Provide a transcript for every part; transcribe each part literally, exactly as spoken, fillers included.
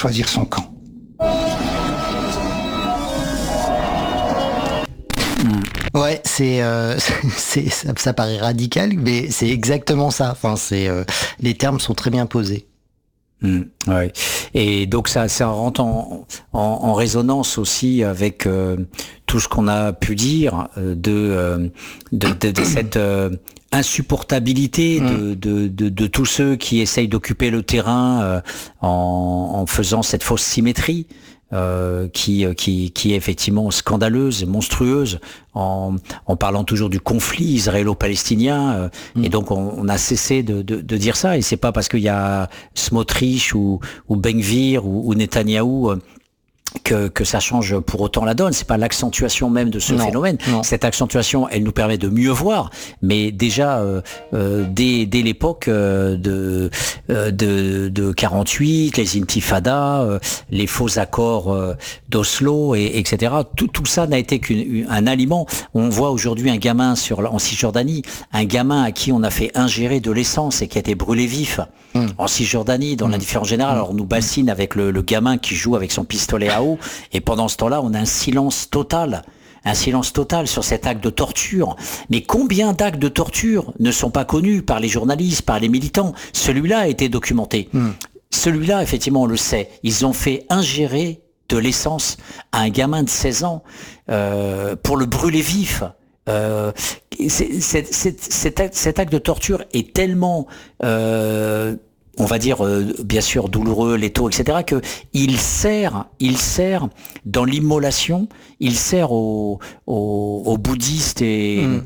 choisir son camp. Ouais, c'est, euh, c'est ça, ça paraît radical, mais c'est exactement ça. Enfin, c'est euh, les termes sont très bien posés. Mmh, ouais. Et donc ça, ça rentre en, en, en résonance aussi avec euh, tout ce qu'on a pu dire euh, de, euh, de, de, de cette euh, insupportabilité de, de, de, de tous ceux qui essayent d'occuper le terrain euh, en, en faisant cette fausse symétrie. Euh, qui, qui, qui est effectivement scandaleuse, monstrueuse, en, en parlant toujours du conflit israélo-palestinien. Euh, mmh. Et donc, on, on a cessé de, de, de dire ça. Et c'est pas parce qu'il y a Smotrich ou, ou Ben Gvir ou, ou Netanyahou euh, que, que ça change pour autant la donne. C'est pas l'accentuation même de ce non, phénomène. Non. Cette accentuation, elle nous permet de mieux voir. Mais déjà, euh, euh, dès, dès l'époque euh, de, euh, de, de quarante-huit, les intifadas, euh, les faux accords euh, d'Oslo, et, etc. Tout, tout ça n'a été qu'un aliment. On voit aujourd'hui un gamin sur, en Cisjordanie, un gamin à qui on a fait ingérer de l'essence et qui a été brûlé vif. Mmh. En Cisjordanie, dans mmh. l'indifférence générale. Alors on nous bassine avec le, le gamin qui joue avec son pistolet à eau, et pendant ce temps-là, on a un silence total, un silence total sur cet acte de torture. Mais combien d'actes de torture ne sont pas connus par les journalistes, par les militants? Celui-là a été documenté. Mmh. Celui-là, effectivement, on le sait. Ils ont fait ingérer de l'essence à un gamin de seize ans euh, pour le brûler vif. Euh, c'est, c'est, c'est, cet, acte, cet acte de torture est tellement, euh, on va dire, euh, bien sûr douloureux, létaux, et cetera, que il sert, il sert dans l'immolation, il sert aux, aux, aux bouddhistes et, mmh.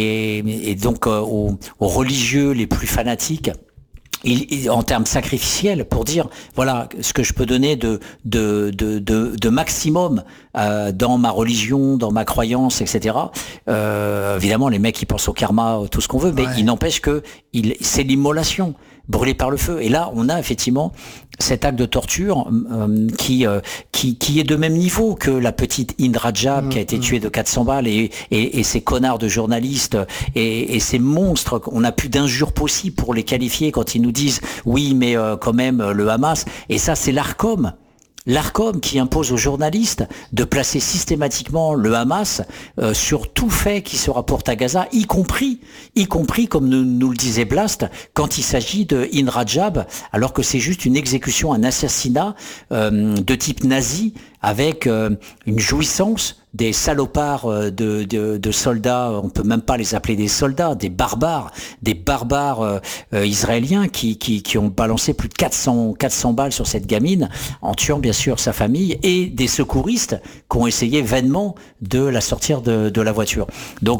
et, et donc euh, aux, aux religieux les plus fanatiques. Il, il, en termes sacrificiels, pour dire voilà ce que je peux donner de de de de, de maximum euh, dans ma religion, dans ma croyance, et cetera. Euh, évidemment, les mecs ils pensent au karma, tout ce qu'on veut, mais ouais. il n'empêche que il c'est l'immolation, brûlé par le feu. Et là, on a effectivement cet acte de torture euh, qui euh, qui qui est de même niveau que la petite Hind Rajab mmh, qui a été mmh. tuée de quatre cents balles et, et et ces connards de journalistes et, et ces monstres. On a plus d'injures possibles pour les qualifier quand ils nous disent oui, mais euh, quand même le Hamas. Et ça, c'est l'Arcom. L'Arcom qui impose aux journalistes de placer systématiquement le Hamas euh, sur tout fait qui se rapporte à Gaza, y compris, y compris comme nous, nous le disait Blast, quand il s'agit de Hind Rajab, alors que c'est juste une exécution, un assassinat euh, de type nazi avec euh, une jouissance des salopards de, de, de soldats, on peut même pas les appeler des soldats, des barbares, des barbares euh, euh, israéliens qui, qui, qui ont balancé plus de quatre cents, quatre cents balles sur cette gamine, en tuant bien sûr sa famille, et des secouristes qui ont essayé vainement de la sortir de, de la voiture. Donc,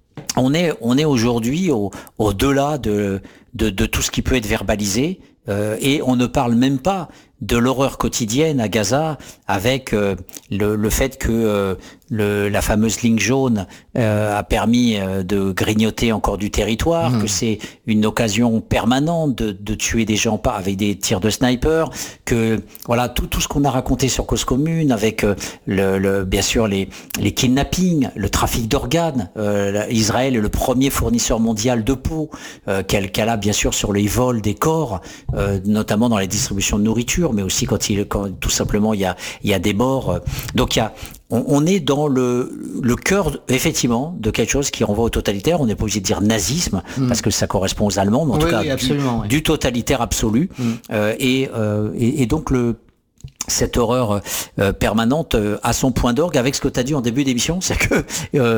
on est, on est aujourd'hui au, au-delà de, de, de tout ce qui peut être verbalisé, euh, et on ne parle même pas de l'horreur quotidienne à Gaza, avec euh, le, le fait que euh, le, la fameuse ligne jaune euh, a permis euh, de grignoter encore du territoire, mmh. que c'est une occasion permanente de, de tuer des gens pas avec des tirs de sniper, que voilà tout tout ce qu'on a raconté sur Cause Commune, avec euh, le, le bien sûr les les kidnappings, le trafic d'organes. Euh, Israël est le premier fournisseur mondial de peau euh, qu'elle qu'elle a bien sûr sur les vols des corps, euh, notamment dans les distributions de nourriture, mais aussi quand il quand tout simplement il y a il y a des morts. Donc il y a on, on est dans le le cœur effectivement de quelque chose qui renvoie au totalitaire. On n'est pas obligé de dire nazisme mmh. parce que ça correspond aux Allemands, mais en oui, tout cas oui, du, oui. du totalitaire absolu. Mmh. Euh, et, euh, et et donc le cette horreur euh, permanente euh, à son point d'orgue avec ce que tu as dit en début d'émission, c'est que euh,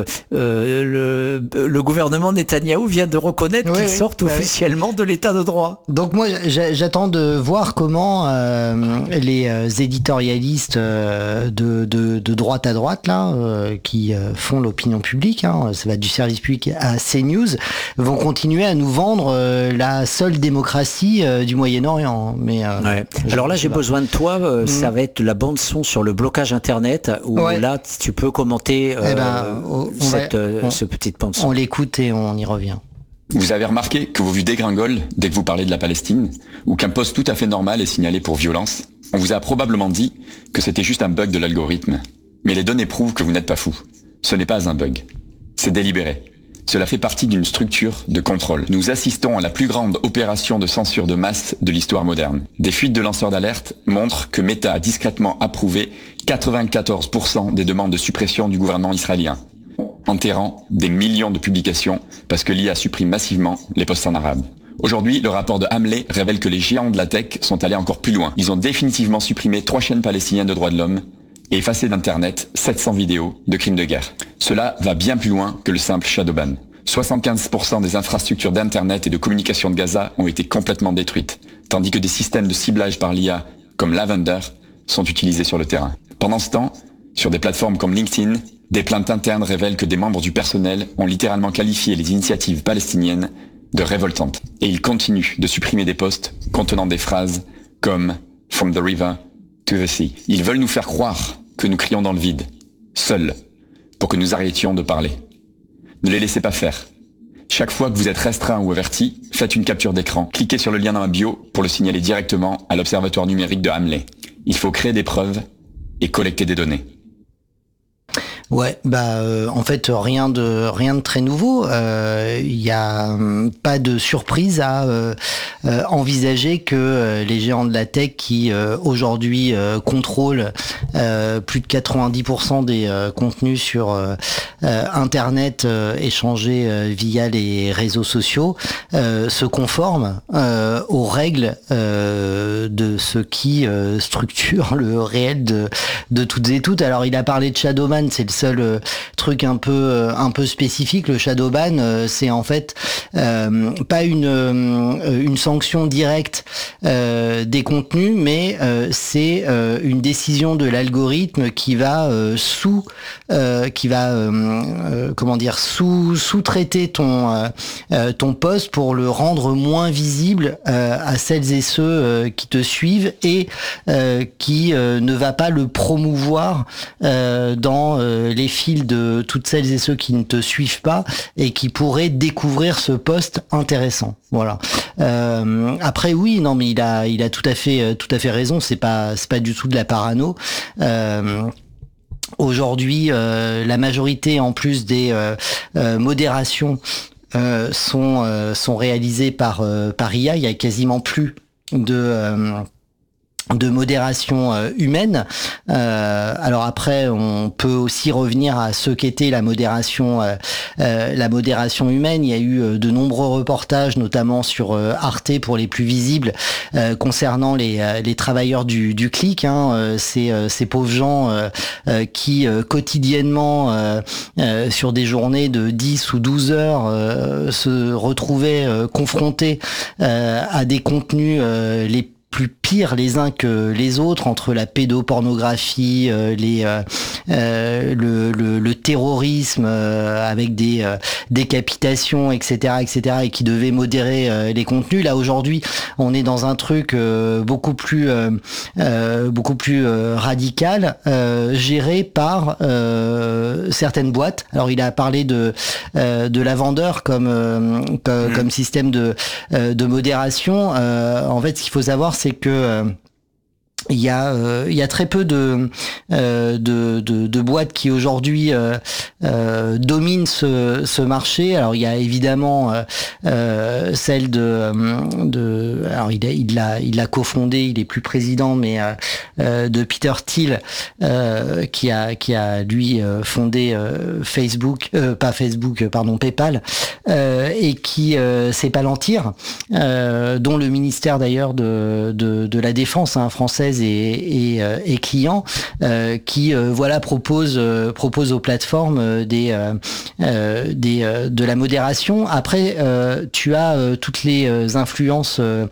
euh, le, le gouvernement Netanyahou vient de reconnaître oui, qu'il oui, sorte bah officiellement oui. de l'état de droit. Donc moi j'attends de voir comment euh, les euh, éditorialistes euh, de, de, de droite à droite là euh, qui euh, font l'opinion publique, hein, ça va du service public à CNews, vont continuer à nous vendre euh, la seule démocratie euh, du Moyen-Orient. Mais euh, ouais. Alors là j'ai besoin de toi. Euh, mmh. Ça va être la bande son sur le blocage internet où ouais. là tu peux commenter euh, eh ben, on, cette on va, on, ce petit bande son. On l'écoute et on y revient. Vous avez remarqué que vos vues dégringolent dès que vous parlez de la Palestine, ou qu'un post tout à fait normal est signalé pour violence? On vous a probablement dit que c'était juste un bug de l'algorithme. Mais les données prouvent que vous n'êtes pas fou. Ce n'est pas un bug. C'est délibéré. Cela fait partie d'une structure de contrôle. Nous assistons à la plus grande opération de censure de masse de l'histoire moderne. Des fuites de lanceurs d'alerte montrent que Meta a discrètement approuvé quatre-vingt-quatorze pour cent des demandes de suppression du gouvernement israélien, enterrant des millions de publications parce que l'I A supprime massivement les posts en arabe. Aujourd'hui, le rapport de Hamlet révèle que les géants de la tech sont allés encore plus loin. Ils ont définitivement supprimé trois chaînes palestiniennes de droits de l'homme et effacé d'Internet sept cents vidéos de crimes de guerre. Cela va bien plus loin que le simple shadowban. soixante-quinze pour cent des infrastructures d'Internet et de communication de Gaza ont été complètement détruites, tandis que des systèmes de ciblage par l'I A, comme Lavender, sont utilisés sur le terrain. Pendant ce temps, sur des plateformes comme LinkedIn, des plaintes internes révèlent que des membres du personnel ont littéralement qualifié les initiatives palestiniennes de révoltantes. Et ils continuent de supprimer des posts contenant des phrases comme « From the river to the sea ». Ils veulent nous faire croire que nous crions dans le vide, seuls, pour que nous arrêtions de parler. Ne les laissez pas faire. Chaque fois que vous êtes restreint ou averti, faites une capture d'écran. Cliquez sur le lien dans ma bio pour le signaler directement à l'Observatoire numérique de Hamlet. Il faut créer des preuves et collecter des données. Ouais, bah euh, en fait rien de rien de très nouveau. Il euh, y a euh, pas de surprise à euh, euh, envisager que euh, les géants de la tech qui euh, aujourd'hui euh, contrôlent euh, plus de quatre-vingt-dix pour cent des euh, contenus sur euh, euh, Internet euh, échangés euh, via les réseaux sociaux euh, se conforment euh, aux règles euh, de ce qui euh, structure le réel de de toutes et toutes. Alors il a parlé de Shadowban, c'est le seul euh, truc un peu euh, un peu spécifique. Le shadowban, euh, c'est en fait euh, pas une euh, une sanction directe euh, des contenus, mais euh, c'est euh, une décision de l'algorithme qui va euh, sous euh, qui va euh, euh, comment dire sous sous-traiter ton euh, euh, ton post pour le rendre moins visible euh, à celles et ceux euh, qui te suivent et euh, qui euh, ne va pas le promouvoir euh, dans euh, les fils de toutes celles et ceux qui ne te suivent pas et qui pourraient découvrir ce post intéressant. Voilà. Euh, après oui, non mais il a il a tout à fait tout à fait raison. C'est pas c'est pas du tout de la parano. Euh, Aujourd'hui, euh, la majorité en plus des euh, euh, modérations euh, sont euh, sont réalisées par euh, par I A. Il y a quasiment plus de euh, de modération euh, humaine. Euh, alors après, on peut aussi revenir à ce qu'était la modération, euh, euh, la modération humaine. Il y a eu euh, de nombreux reportages, notamment sur euh, Arte pour les plus visibles, euh, concernant les, euh, les travailleurs du, du clic. Hein, euh, ces, euh, ces pauvres gens euh, euh, qui euh, quotidiennement, euh, euh, sur des journées de dix ou douze heures, euh, se retrouvaient euh, confrontés euh, à des contenus euh, les plus pires les uns que les autres, entre la pédopornographie, euh, les euh, euh, le, le, le terrorisme euh, avec des euh, décapitations, et cetera, et cetera, et qui devaient modérer euh, les contenus. Là aujourd'hui, on est dans un truc euh, beaucoup plus euh, euh, beaucoup plus euh, radical, euh, géré par euh, certaines boîtes. Alors il a parlé de euh, de Lavender comme euh, comme, mmh. comme système de euh, de modération. Euh, en fait, ce qu'il faut savoir, c'est que euh, il y a euh, il y a très peu de euh, de, de de boîtes qui aujourd'hui euh, euh, dominent ce ce marché. Alors il y a évidemment euh, euh, celle de de alors il a, il l'a il l'a cofondé, il est plus président, mais euh, euh, de Peter Thiel euh, qui a qui a lui euh, fondé euh, Facebook euh, pas Facebook pardon PayPal euh, et qui euh, c'est Palantir euh, dont le ministère d'ailleurs de de de la défense hein, française et, et, euh, et clients euh, qui euh, voilà propose euh, propose aux plateformes euh, des euh, euh, des euh, de la modération. Après euh, tu as euh, toutes les euh, influences euh,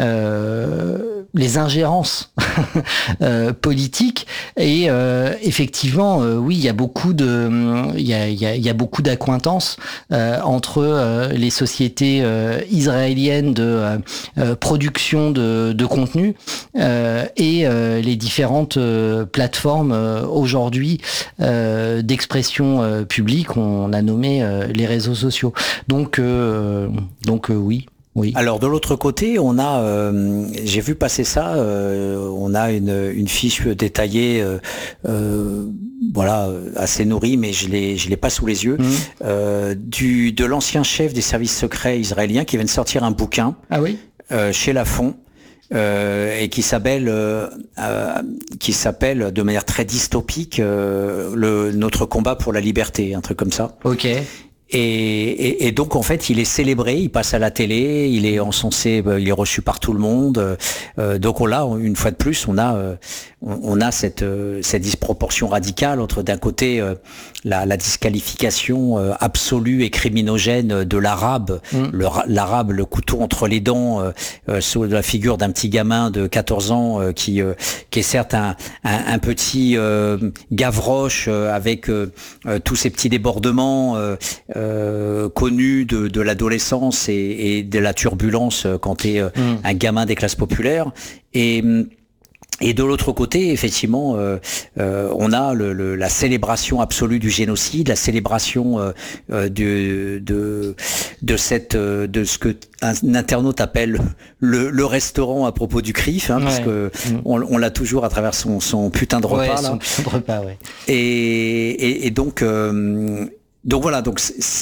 euh, les ingérences euh, politiques et euh, effectivement euh, oui il y a beaucoup de il y a il y a, il y a beaucoup d'accointances euh, entre euh, les sociétés euh, israéliennes de euh, production de, de contenu euh, et euh, les différentes euh, plateformes euh, aujourd'hui euh, d'expression euh, publique, on a nommé euh, les réseaux sociaux. Donc, euh, donc euh, oui. Oui. Alors de l'autre côté, on a, euh, j'ai vu passer ça, euh, on a une, une fiche détaillée euh, euh, voilà, assez nourri, mais je l'ai, je l'ai pas sous les yeux, mmh. euh, du, de l'ancien chef des services secrets israéliens qui vient de sortir un bouquin ah oui euh, chez Lafon. Euh, et qui s'appelle, euh, euh, qui s'appelle de manière très dystopique euh, le notre combat pour la liberté, un truc comme ça. Ok. Et, et, et donc en fait, il est célébré, il passe à la télé, il est encensé, il est reçu par tout le monde. Euh, donc on l'a une fois de plus, on a euh, on, on a cette euh, cette disproportion radicale entre d'un côté euh, la, la disqualification euh, absolue et criminogène de l'arabe, mmh. le, l'arabe le couteau entre les dents euh, euh, sous la figure d'un petit gamin de quatorze ans euh, qui euh, qui est certes un un, un petit euh, Gavroche euh, avec euh, euh, tous ces petits débordements euh, Euh, connu de, de l'adolescence et, et de la turbulence quand tu es euh, mmh. un gamin des classes populaires. Et, et de l'autre côté, effectivement, euh, euh, on a le, le, la célébration absolue du génocide, la célébration euh, euh, de, de, de, cette, de ce que un internaute appelle le, le restaurant à propos du C R I F, hein, ouais. parce que mmh. on, on l'a toujours à travers son, son putain de repas. Ouais, là. Son putain de repas, ouais. Et, et, et donc... Euh, Donc voilà, donc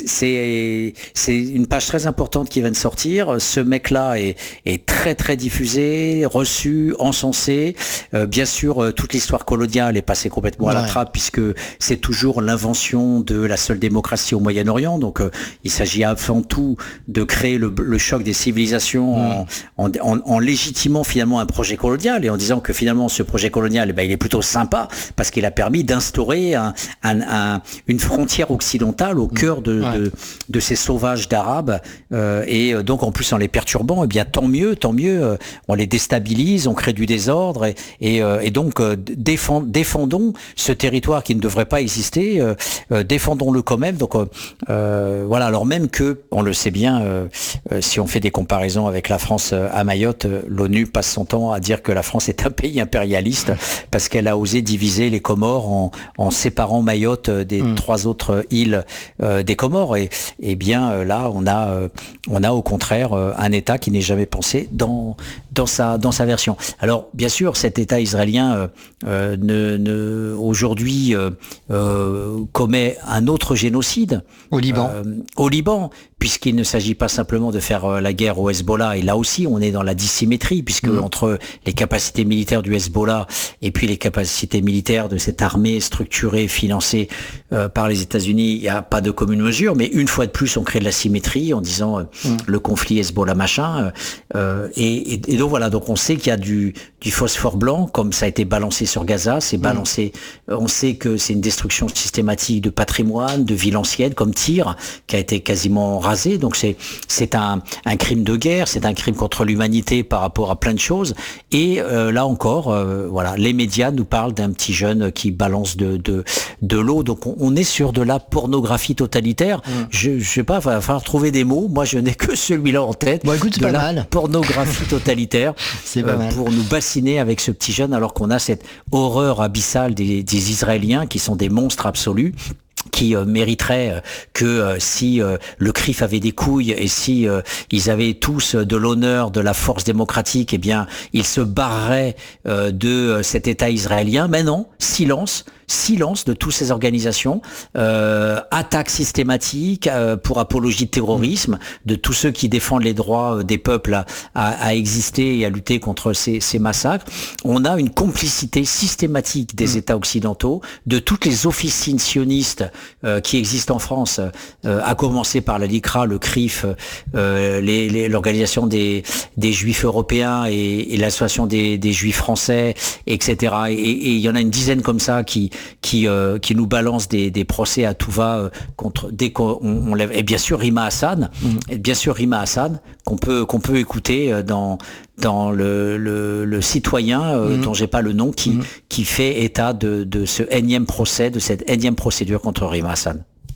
c'est c'est une page très importante qui vient de sortir. Ce mec-là est, est très très diffusé, reçu, encensé. Euh, bien sûr, euh, toute l'histoire coloniale est passée complètement ouais. à la trappe puisque c'est toujours l'invention de la seule démocratie au Moyen-Orient. Donc euh, il s'agit avant tout de créer le, le choc des civilisations mmh. en, en, en légitimant finalement un projet colonial et en disant que finalement ce projet colonial, eh ben, il est plutôt sympa parce qu'il a permis d'instaurer un, un, un, une frontière occidentale au cœur de, ouais. de, de ces sauvages d'Arabes euh, et donc en plus en les perturbant, eh bien tant mieux, tant mieux, euh, on les déstabilise, on crée du désordre et, et, euh, et donc euh, défend, défendons ce territoire qui ne devrait pas exister, euh, euh, défendons-le quand même. Donc euh, voilà, alors même que, on le sait bien, euh, euh, si on fait des comparaisons avec la France euh, à Mayotte, euh, l'ONU passe son temps à dire que la France est un pays impérialiste parce qu'elle a osé diviser les Comores en, en séparant Mayotte des mmh. trois autres îles Euh, des Comores et, et bien euh, là on a euh, on a au contraire euh, un État qui n'est jamais pensé dans dans sa dans sa version. Alors bien sûr cet État israélien euh, euh, ne, ne aujourd'hui euh, euh, commet un autre génocide au Liban euh, au Liban puisqu'il ne s'agit pas simplement de faire euh, la guerre au Hezbollah et là aussi on est dans la dissymétrie puisque mmh. entre les capacités militaires du Hezbollah et puis les capacités militaires de cette armée structurée financée euh, par les États-Unis, il y a pas de commune mesure, mais une fois de plus, on crée de la symétrie en disant euh, mmh. le conflit Hezbollah machin. Euh, et, et, et donc voilà, donc on sait qu'il y a du, du phosphore blanc, comme ça a été balancé sur Gaza, c'est balancé. Mmh. On sait que c'est une destruction systématique de patrimoine, de villes anciennes, comme Tyr, qui a été quasiment rasé. Donc c'est c'est un, un crime de guerre, c'est un crime contre l'humanité par rapport à plein de choses. Et euh, là encore, euh, voilà, les médias nous parlent d'un petit jeune qui balance de de, de l'eau. Donc on, on est sur de la pornographie totalitaire. Mmh. Je, je sais pas, il va falloir trouver des mots. Moi, je n'ai que celui-là en tête. Bon, écoute, c'est de pas la mal. Pornographie totalitaire. C'est pas euh, mal. Pour nous bassiner avec ce petit jeune, alors qu'on a cette horreur abyssale des, des Israéliens qui sont des monstres absolus. Qui euh, mériterait euh, que euh, si euh, le C R I F avait des couilles et si euh, ils avaient tous euh, de l'honneur, de la force démocratique, eh bien ils se barreraient euh, de euh, cet État israélien. Mais non, silence. Silence de toutes ces organisations, euh, attaques systématiques euh, pour apologie de terrorisme, de tous ceux qui défendent les droits des peuples à, à, à exister et à lutter contre ces, ces massacres. On a une complicité systématique des mmh. États occidentaux, de toutes les officines sionistes euh, qui existent en France, euh, à commencer par la LICRA, le C R I F, euh, les, les, l'organisation des, des Juifs européens et, et l'association des, des Juifs français, et cetera. Et il y en a une dizaine comme ça qui qui euh, qui nous balance des, des procès à tout va euh, contre dès qu'on on lève et bien sûr Rima Hassan mmh. et bien sûr Rima Hassan qu'on peut qu'on peut écouter dans dans le le, le citoyen euh, mmh. dont j'ai pas le nom qui mmh. qui fait état de de ce énième procès, de cette énième procédure contre Rima Hassan.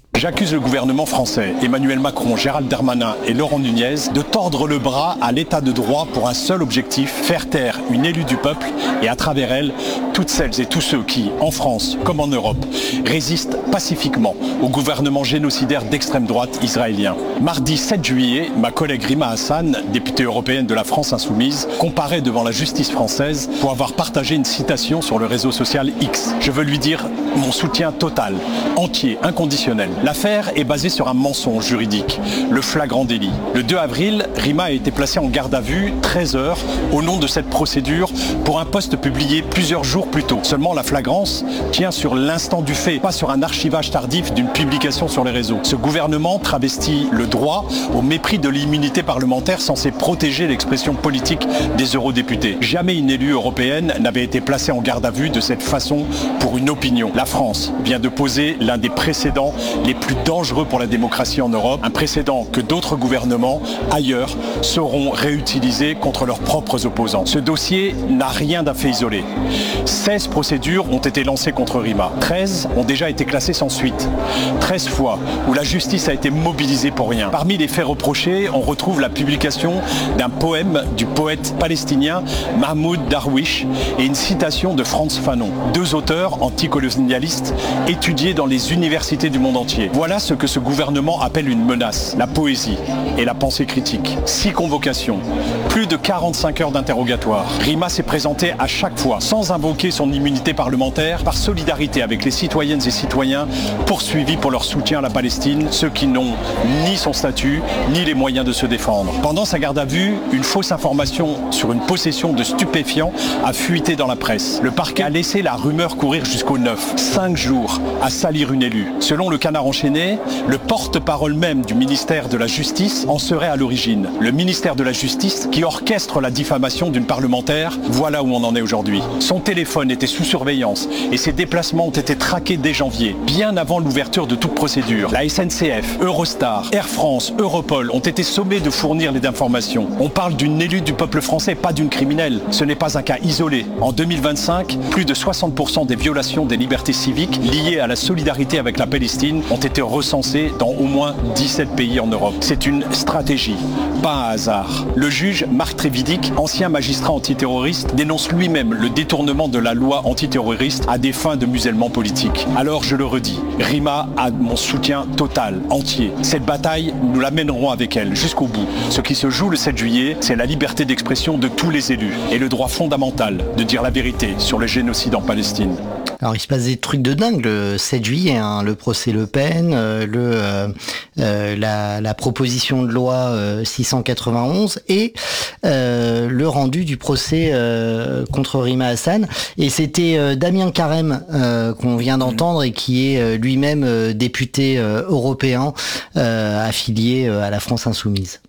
J'accuse le gouvernement français, Emmanuel Macron, Gérald Darmanin et Laurent Nunez, de tordre le bras à l'état de droit pour un seul objectif, faire taire une élue du peuple et à travers elle, toutes celles et tous ceux qui, en France comme en Europe, résistent pacifiquement au gouvernement génocidaire d'extrême droite israélien. Mardi sept juillet, ma collègue Rima Hassan, députée européenne de la France Insoumise, comparaît devant la justice française pour avoir partagé une citation sur le réseau social X. Je veux lui dire mon soutien total, entier, inconditionnel. L'affaire est basée sur un mensonge juridique, le flagrant délit. Le deux avril, Rima a été placée en garde à vue treize heures au nom de cette procédure pour un post publié plusieurs jours plus tôt. Seulement la flagrance tient sur l'instant du fait, pas sur un archivage tardif d'une publication sur les réseaux. Ce gouvernement travestit le droit au mépris de l'immunité parlementaire censée protéger l'expression politique des eurodéputés. Jamais une élue européenne n'avait été placée en garde à vue de cette façon pour une opinion. La France vient de poser l'un des précédents les plus dangereux pour la démocratie en Europe, un précédent que d'autres gouvernements ailleurs sauront réutiliser contre leurs propres opposants. Ce dossier n'a rien d'un fait isolé. seize procédures ont été lancées contre Rima. treize ont déjà été classées sans suite. treize fois où la justice a été mobilisée pour rien. Parmi les faits reprochés, on retrouve la publication d'un poème du poète palestinien Mahmoud Darwish et une citation de Frantz Fanon, deux auteurs anticolonialistes étudiés dans les universités du monde entier. Voilà ce que ce gouvernement appelle une menace, la poésie et la pensée critique. Six convocations, plus de quarante-cinq heures d'interrogatoire. Rima s'est présentée à chaque fois, sans invoquer son immunité parlementaire, par solidarité avec les citoyennes et citoyens poursuivis pour leur soutien à la Palestine, ceux qui n'ont ni son statut, ni les moyens de se défendre. Pendant sa garde à vue, une fausse information sur une possession de stupéfiants a fuité dans la presse. Le parquet a laissé la rumeur courir jusqu'au neuf. Cinq jours à salir une élue. Selon le Canard enchaîné, le porte-parole même du ministère de la Justice en serait à l'origine. Le ministère de la Justice qui orchestre la diffamation d'une parlementaire, voilà où on en est aujourd'hui. Son téléphone était sous surveillance et ses déplacements ont été traqués dès janvier, bien avant l'ouverture de toute procédure. La S N C F, Eurostar, Air France, Europol ont été sommés de fournir les informations. On parle d'une élue du peuple français, pas d'une criminelle. Ce n'est pas un cas isolé. En deux mille vingt-cinq, plus de soixante pour cent des violations des libertés civiques liées à la solidarité avec la Palestine ont été recensées dans au moins dix-sept pays en Europe. C'est une stratégie, pas un hasard. Le juge Marc Trévidic, ancien magistrat antiterroriste, dénonce lui-même le détournement de la loi antiterroriste à des fins de musellement politique. Alors je le redis, Rima a mon soutien total, entier. Cette bataille, nous la mènerons avec elle jusqu'au bout. Ce qui se joue le sept juillet, c'est la liberté d'expression de tous les élus et le droit fondamental de dire la vérité sur le génocide en Palestine. Alors il se passe des trucs de dingue le sept juillet, hein, le procès Le Pen, euh, le euh, euh, la, la proposition de loi euh, six cent quatre-vingt-onze et euh, le rendu du procès euh, contre Rima Hassan. Et c'était euh, Damien Carême euh, qu'on vient d'entendre et qui est euh, lui-même euh, député euh, européen euh, affilié euh, à la France Insoumise.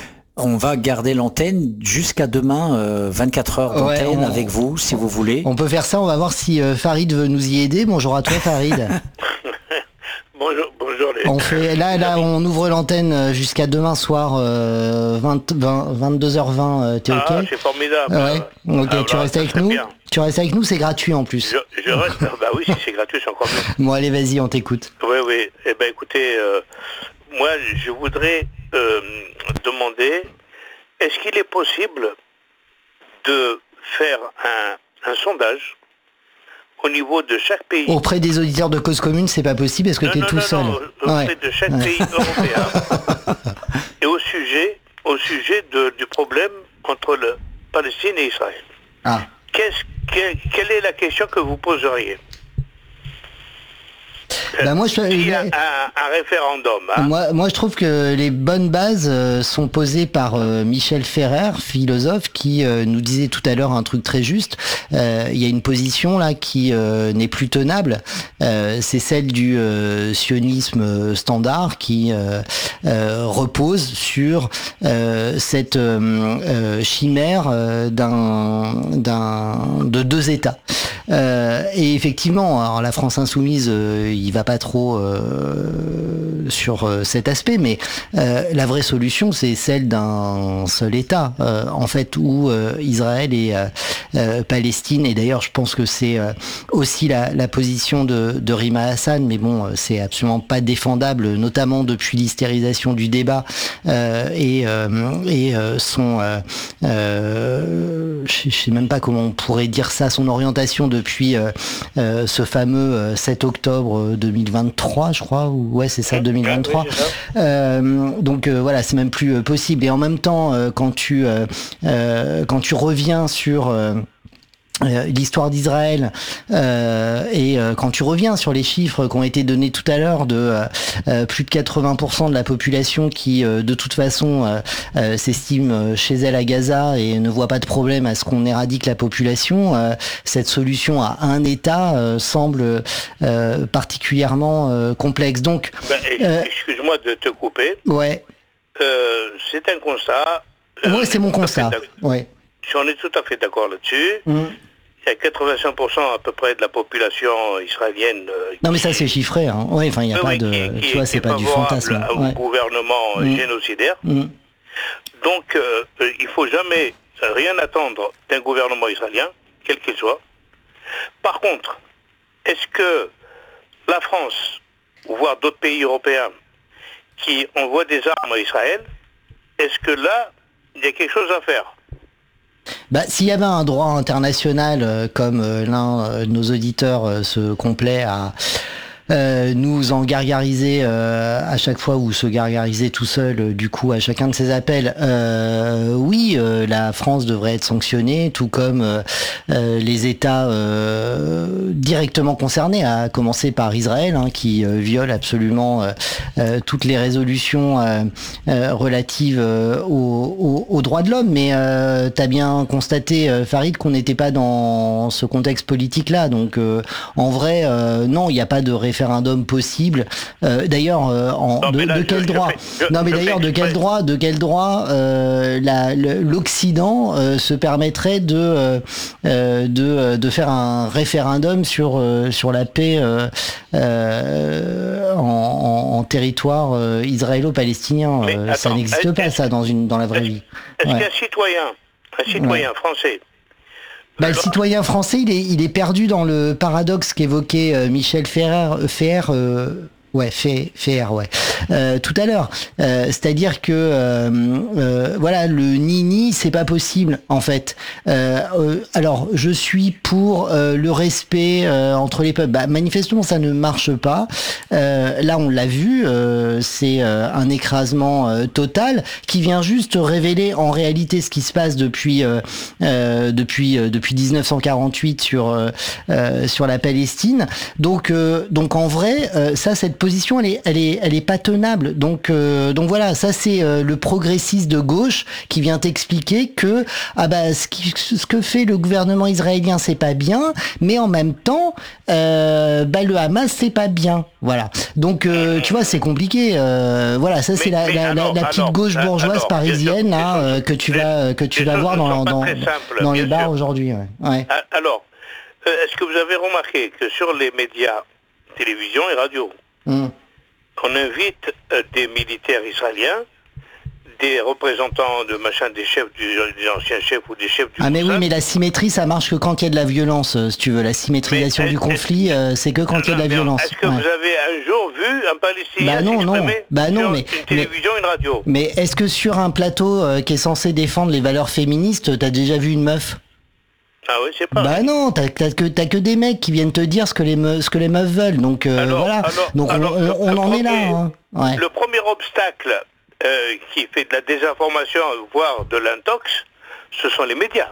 On va garder l'antenne jusqu'à demain, euh, vingt-quatre heures d'antenne ouais, on, avec vous, si vous voulez. On peut faire ça, on va voir si euh, Farid veut nous y aider. Bonjour à toi, Farid. bonjour, bonjour les... On fait, là, là, on ouvre l'antenne jusqu'à demain soir, euh, vingt, vingt, vingt-deux heures vingt, euh, t'es ah, ok? C'est formidable. Ouais, ok, ah, tu bah, restes avec nous bien. Tu restes avec nous, c'est gratuit en plus. Je, je reste, bah oui, si c'est gratuit, c'est encore mieux. Bon, allez, vas-y, on t'écoute. Oui, oui, eh ben écoutez, euh, moi, je voudrais euh, demander, est-ce qu'il est possible de faire un, un sondage au niveau de chaque pays? Auprès des auditeurs de Cause Commune, c'est pas possible parce que tu es tout non, seul. Non, auprès ouais. de chaque ouais. pays européen et au sujet, au sujet de, du problème entre le Palestine et Israël. Ah. Qu'est-ce, que, quelle est la question que vous poseriez? Bah moi, je, il y a un, un référendum. Hein. Moi, moi, je trouve que les bonnes bases euh, sont posées par euh, Michel Ferrer, philosophe, qui euh, nous disait tout à l'heure un truc très juste. Euh, il y a une position là qui euh, n'est plus tenable. Euh, c'est celle du euh, sionisme standard qui euh, euh, repose sur euh, cette euh, euh, chimère euh, d'un, d'un, de deux États. Euh, et effectivement, alors la France insoumise, euh, il va va pas trop euh, sur euh, cet aspect, mais euh, la vraie solution, c'est celle d'un seul État, euh, en fait, où euh, Israël et euh, euh, Palestine, et d'ailleurs, je pense que c'est euh, aussi la, la position de, de Rima Hassan, mais bon, c'est absolument pas défendable, notamment depuis l'hystérisation du débat euh, et, euh, et euh, son, euh, euh, je sais même pas comment on pourrait dire ça, son orientation depuis euh, euh, ce fameux euh, sept octobre deux mille vingt-trois, je crois, ou ouais, c'est ça, deux mille vingt-trois. Euh, donc euh, voilà, c'est même plus euh, possible. Et en même temps, euh, quand tu euh, euh, quand tu reviens sur euh, Euh, l'histoire d'Israël euh, et euh, quand tu reviens sur les chiffres qui ont été donnés tout à l'heure de euh, euh, plus de quatre-vingts pour cent de la population qui euh, de toute façon euh, euh, s'estime chez elle à Gaza et ne voit pas de problème à ce qu'on éradique la population, euh, cette solution à un État euh, semble euh, particulièrement euh, complexe. Donc, ben, euh, excuse-moi de te couper. Ouais. Euh, c'est un constat. Euh, ouais, c'est mon constat. Ouais. Si on est tout à fait d'accord là-dessus, mmh. il y a quatre-vingt-cinq pour cent à peu près de la population israélienne. Euh, non, mais ça c'est chiffré, hein. Ouais, enfin, il n'y a oui, pas de. Qui, qui, tu vois, c'est pas du fantasme. Au ouais. gouvernement mmh. génocidaire. Mmh. Donc, euh, il ne faut jamais rien attendre d'un gouvernement israélien, quel qu'il soit. Par contre, est-ce que la France, voire d'autres pays européens, qui envoient des armes à Israël, est-ce que là, il y a quelque chose à faire ? Bah, s'il y avait un droit international euh, comme euh, l'un euh, de nos auditeurs euh, se complaît à euh, nous en gargariser euh, à chaque fois ou se gargariser tout seul euh, du coup à chacun de ses appels, euh, oui, euh, la France devrait être sanctionnée, tout comme euh, euh, les États euh, directement concernés, à commencer par Israël, hein, qui euh, viole absolument euh, euh, toutes les résolutions euh, euh, relatives euh, aux, aux, aux droits de l'homme. Mais euh, t'as bien constaté, euh, Farid, qu'on n'était pas dans ce contexte politique-là. Donc, euh, en vrai, euh, non, il n'y a pas de référendum possible. Euh, d'ailleurs, euh, en, non, de, là, de quel je, droit je fais, je, Non, mais d'ailleurs, de quel droit, de quel droit euh, la, le, l'Occident euh, se permettrait de euh, de de faire un référendum sur euh, sur la paix euh, euh, en, en, en territoire euh, israélo-palestinien. Euh, attends, ça n'existe pas, ça, dans une dans la vraie est-ce, vie. Est-ce ouais. qu'un citoyen, un citoyen ouais. français Bah, le citoyen français, il est, il est perdu dans le paradoxe qu'évoquait euh, Michel Ferrer, Ferrer euh, ouais, Ferrer, ouais, euh, tout à l'heure. Euh, c'est-à-dire que, euh, euh, voilà, le ni-ni, c'est pas possible, en fait. Euh, euh, alors, je suis pour euh, le respect euh, entre les peuples. Bah, manifestement, ça ne marche pas. Euh, là, on l'a vu, euh, c'est euh, un écrasement euh, total qui vient juste révéler en réalité ce qui se passe depuis euh, euh, depuis euh, depuis dix-neuf cent quarante-huit sur euh, euh, sur la Palestine. Donc euh, donc en vrai, euh, ça, cette position, elle est elle est elle est pas tenable. Donc euh, donc voilà, ça c'est euh, le progressiste de gauche qui vient t'expliquer que ah bah ce, qui, ce que fait le gouvernement israélien, c'est pas bien, mais en même temps euh, bah le Hamas, c'est pas bien. Voilà. Donc euh, tu vois, c'est compliqué. Euh, voilà, ça c'est la, la, alors, la, la petite alors, gauche bourgeoise alors, parisienne sûr, là euh, que tu vas que tu vas voir dans dans, simples, dans les bars sûr. aujourd'hui. Ouais. Ouais. Alors, est-ce que vous avez remarqué que sur les médias, télévision et radio, mm. on invite euh, des militaires israéliens, des représentants de machin, des chefs, du, des anciens chefs ou des chefs du Ah mais Mossad. Oui, mais la symétrie, ça marche que quand il y a de la violence, si tu veux. La symétrisation mais, du conflit, euh, c'est que quand il y a de la violence. Est-ce que ouais. vous avez un jour vu un Palestinien bah non, non. Bah non, sur mais, une télévision, mais, une radio? Mais est-ce que sur un plateau euh, qui est censé défendre les valeurs féministes, t'as déjà vu une meuf? Ah oui, c'est pas. Bah non, t'as, t'as, que, t'as que des mecs qui viennent te dire ce que les, me, ce que les meufs veulent. Donc euh, alors, voilà. Alors, donc on, alors, on, on en premier, est là. Hein. Ouais. Le premier obstacle euh, qui fait de la désinformation, voire de l'intox, ce sont les médias.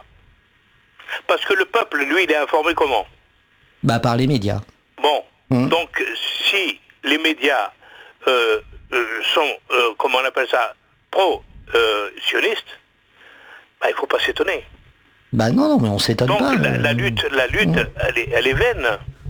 Parce que le peuple, lui, il est informé comment? Bah par les médias. Bon, mmh. donc si les médias euh, euh, sont, euh, comment on appelle ça, pro-sionistes, bah, il ne faut pas s'étonner. Bah non, non, mais on s'étonne donc, pas. Donc la, la lutte, la lutte, mmh. elle, est, elle est vaine.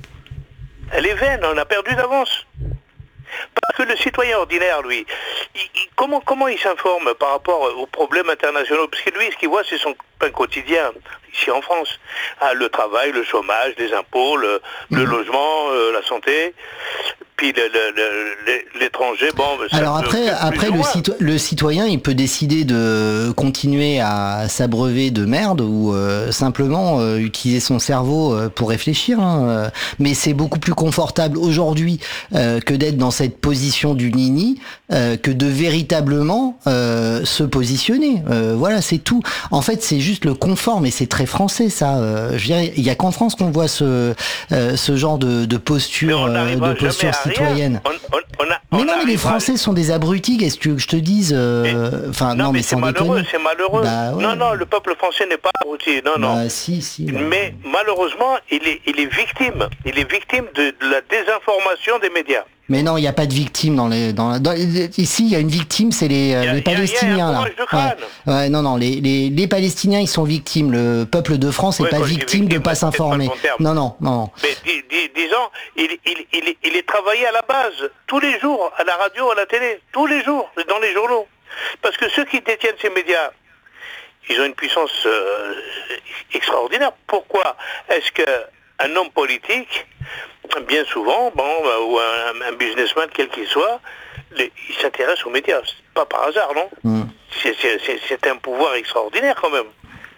Elle est vaine, on a perdu d'avance. Parce que le citoyen ordinaire, lui, il, il, comment, comment il s'informe par rapport aux problèmes internationaux? Parce que lui, ce qu'il voit, c'est son pain quotidien, ici en France. Ah, le travail, le chômage, les impôts, le, mmh. le logement, euh, la santé. Puis le, le, le, l'étranger, bon... Ça Alors après, après le, cito- le citoyen, il peut décider de continuer à s'abreuver de merde ou euh, simplement euh, utiliser son cerveau euh, pour réfléchir. Hein. Mais c'est beaucoup plus confortable aujourd'hui euh, que d'être dans cette position du nini, euh, que de véritablement euh, se positionner. Euh, voilà, c'est tout. En fait, c'est juste le confort, mais c'est très français, ça. Euh, je dirais, il y a qu'en France qu'on voit ce euh, ce genre de, de posture, euh, de posture citoyenne. On, on, on a, mais on non, mais les Français sont des abrutis. Qu'est-ce que tu veux que je te dise euh, Enfin, non, non, mais, mais c'est malheureux, déconner. c'est malheureux. Bah, ouais. Non, non, le peuple français n'est pas abruti. Non, non. Bah, si, si. Bah. Mais malheureusement, il est, il est victime. Il est victime de, de la désinformation des médias. Mais non, il n'y a pas de victime dans les. Dans, dans, ici, il y a une victime, c'est les, a, les Palestiniens. Y a, y a là. Ouais. ouais, non, non, les, les, les Palestiniens, ils sont victimes. Le peuple de France n'est ouais, pas victime, victime de ne pas s'informer. Non, non, non. Mais dis, dis, disons, il, il, il, il est travaillé à la base, tous les jours, à la radio, à la télé, tous les jours, dans les journaux. Parce que ceux qui détiennent ces médias, ils ont une puissance euh, extraordinaire. Pourquoi est-ce qu'un homme politique, bien souvent, bon, ou un, un businessman quel qu'il soit, les, il s'intéresse aux médias? C'est pas par hasard, non? mm. c'est, c'est, c'est, c'est un pouvoir extraordinaire quand même,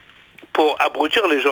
pour abrutir les gens.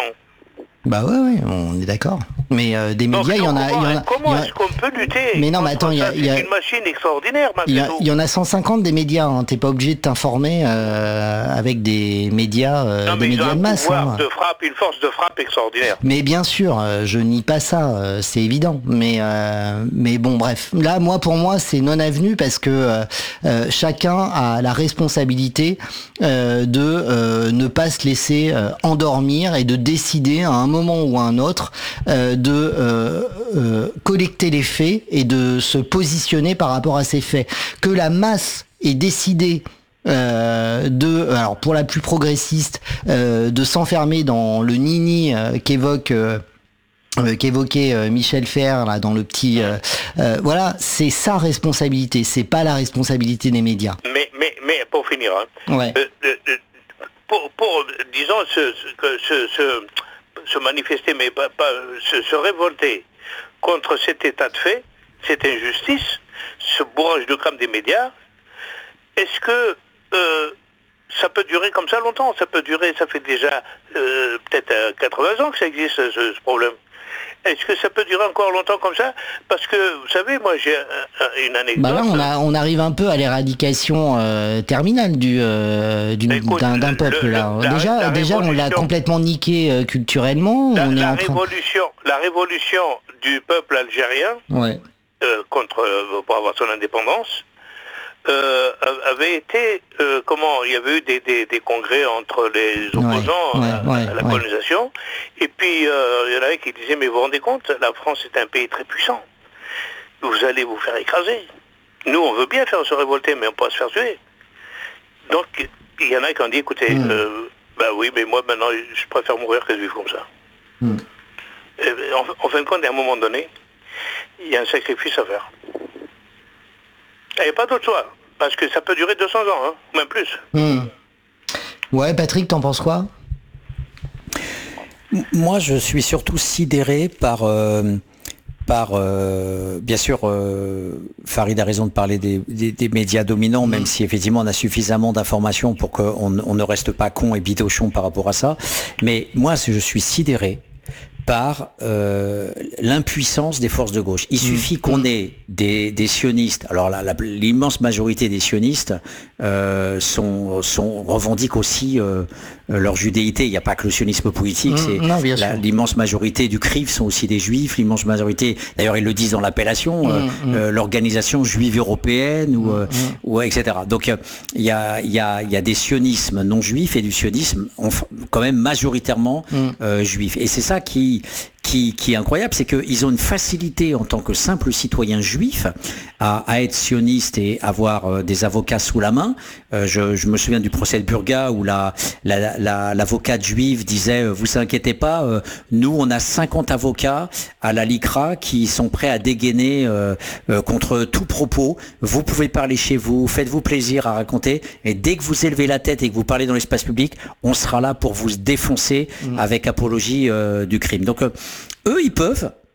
Bah ouais, ouais, on est d'accord. Mais euh, des médias, il y en a... Comment, y en a comment y a... est-ce qu'on peut lutter? Mais non, mais attends, il y a... C'est y a... une machine extraordinaire, Il y, y en a cent cinquante des médias, hein. T'es pas obligé de t'informer euh, avec des médias, euh, non, des médias de masse. Ils ont un pouvoir hein. de frappe, une force de frappe extraordinaire. Mais bien sûr, euh, je nie pas ça, euh, c'est évident. Mais, euh, mais bon, bref. Là, moi, pour moi, c'est non avenu parce que euh, euh, chacun a la responsabilité euh, de euh, ne pas se laisser euh, endormir et de décider à un moment ou à un autre euh, de euh, euh, collecter les faits et de se positionner par rapport à ces faits. Que la masse ait décidé euh, de, alors pour la plus progressiste, euh, de s'enfermer dans le nini euh, qu'évoque euh, Euh, qu'évoquait euh, Michel Fer là dans le petit euh, euh, voilà, c'est sa responsabilité, c'est pas la responsabilité des médias. Mais mais mais pour finir, hein, ouais. euh, euh, pour, pour disons se se, se se manifester, mais pas, pas se, se révolter contre cet état de fait, cette injustice, ce bourrage de crâne des médias. Est-ce que euh, ça peut durer comme ça longtemps? Ça peut durer, ça fait déjà euh, peut-être quatre-vingts ans que ça existe ce, ce problème. Est-ce que ça peut durer encore longtemps comme ça? Parce que, vous savez, moi j'ai un, une anecdote... Bah là, on, a, on arrive un peu à l'éradication euh, terminale du, euh, du, écoute, d'un, d'un peuple. Le, là. La, déjà, la déjà on l'a complètement niqué euh, culturellement. La, on est la, en train... révolution, la révolution du peuple algérien ouais. euh, contre, euh, pour avoir son indépendance, Euh, avait été, euh, comment, il y avait eu des, des, des congrès entre les opposants ouais, ouais, à, ouais, à la ouais. colonisation, et puis euh, il y en avait qui disaient, mais vous vous rendez compte, la France est un pays très puissant, vous allez vous faire écraser. Nous, on veut bien faire se révolter, mais on peut pas se faire tuer. Donc, il y en a qui ont dit, écoutez, mm. euh, bah oui, mais moi maintenant, je préfère mourir que de vivre comme ça. Mm. Et, en, en fin de compte, à un moment donné, il y a un sacrifice à faire. Il n'y a pas d'autre choix, parce que ça peut durer deux cents ans, hein, même plus. Mmh. Ouais, Patrick, t'en penses quoi? Moi, je suis surtout sidéré par, euh, par euh, bien sûr, euh, Farid a raison de parler des, des, des médias dominants, mmh. même si effectivement on a suffisamment d'informations pour qu'on on ne reste pas con et bidochon par rapport à ça. Mais moi, je suis sidéré par euh, l'impuissance des forces de gauche. Il suffit qu'on ait des, des sionistes. Alors la, la, l'immense majorité des sionistes euh, sont, sont revendiquent aussi euh, leur judéité. Il n'y a pas que le sionisme politique. Mmh, c'est non, la, l'immense majorité du C R I F sont aussi des juifs. L'immense majorité, d'ailleurs ils le disent dans l'appellation, mmh, euh, mmh. Euh, l'organisation juive européenne ou, euh, mmh. ou et cetera. Donc il euh, y a il y a il y a des sionismes non juifs et du sionisme quand même majoritairement mmh. euh, juifs. Et c'est ça qui Qui, qui est incroyable, c'est qu'ils ont une facilité en tant que simple citoyen juif à, à être sioniste et avoir euh, des avocats sous la main. Euh, je, je me souviens du procès de Burga où la, la, la, l'avocate juive disait euh, « Vous inquiétez pas, euh, nous on a cinquante avocats à la LICRA qui sont prêts à dégainer euh, euh, contre tout propos. Vous pouvez parler chez vous, faites-vous plaisir à raconter et dès que vous élevez la tête et que vous parlez dans l'espace public, on sera là pour vous défoncer mmh. avec apologie euh, du crime. » Donc euh, eux, ils peuvent,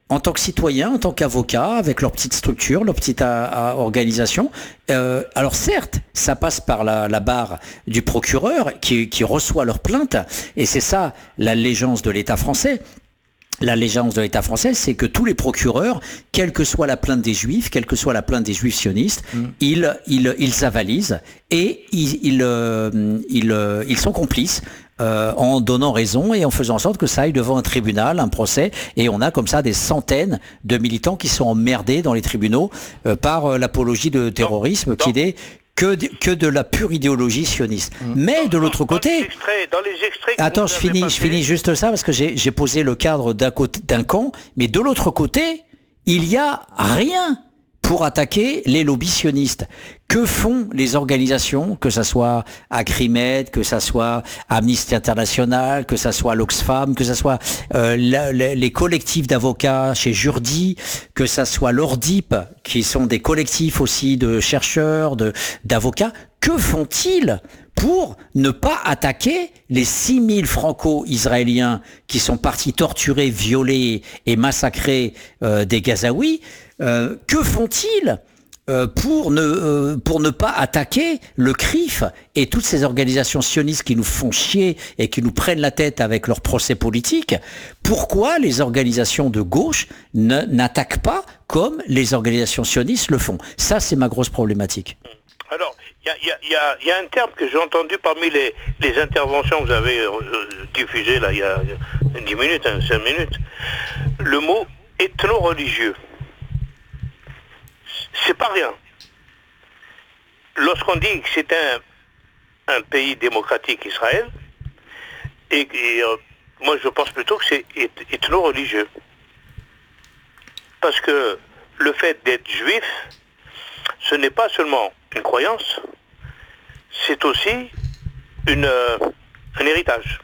en tant que citoyens, en tant qu'avocats, avec leur petite structure, leur petite a, a, organisation. Euh, alors certes, ça passe par la, la barre du procureur qui, qui reçoit leur plainte, et c'est ça l'allégeance de l'État français. L'allégeance de l'État français, c'est que tous les procureurs, quelle que soit la plainte des Juifs, quelle que soit la plainte des Juifs sionistes, mmh. ils, ils, ils avalisent et ils, ils, euh, ils, euh, ils sont complices euh, en donnant raison et en faisant en sorte que ça aille devant un tribunal, un procès. Et on a comme ça des centaines de militants qui sont emmerdés dans les tribunaux euh, par euh, l'apologie de terrorisme, non, qui non. est que de, que de la pure idéologie sioniste. Mmh. Mais dans, de l'autre dans côté... Les extraits, dans les extraits attends, je finis, passé... je finis juste ça, parce que j'ai, j'ai posé le cadre d'un, côté, d'un camp, mais de l'autre côté, il y a rien pour attaquer les lobbies sionistes. Que font les organisations, que ça soit Acrimed, que ça soit Amnesty International, que ça soit l'Oxfam, que ça soit euh, la, la, les collectifs d'avocats chez Jourdi, que ça soit l'Ordip, qui sont des collectifs aussi de chercheurs, de, d'avocats. Que font-ils pour ne pas attaquer les six mille franco-israéliens qui sont partis torturer, violer et massacrer euh, des Gazaouis? Euh, que font-ils euh, pour ne euh, pour ne pas attaquer le C R I F et toutes ces organisations sionistes qui nous font chier et qui nous prennent la tête avec leurs procès politiques? Pourquoi les organisations de gauche ne, n'attaquent pas comme les organisations sionistes le font? Ça, c'est ma grosse problématique. Alors, il y a, y, a, y a un terme que j'ai entendu parmi les, les interventions que vous avez euh, diffusées là, il y a dix minutes, hein, cinq minutes. Le mot ethno-religieux. C'est pas rien. Lorsqu'on dit que c'est un, un pays démocratique, Israël, et, et euh, moi je pense plutôt que c'est ethno-religieux. Parce que le fait d'être juif, ce n'est pas seulement une croyance, c'est aussi une, euh, un héritage.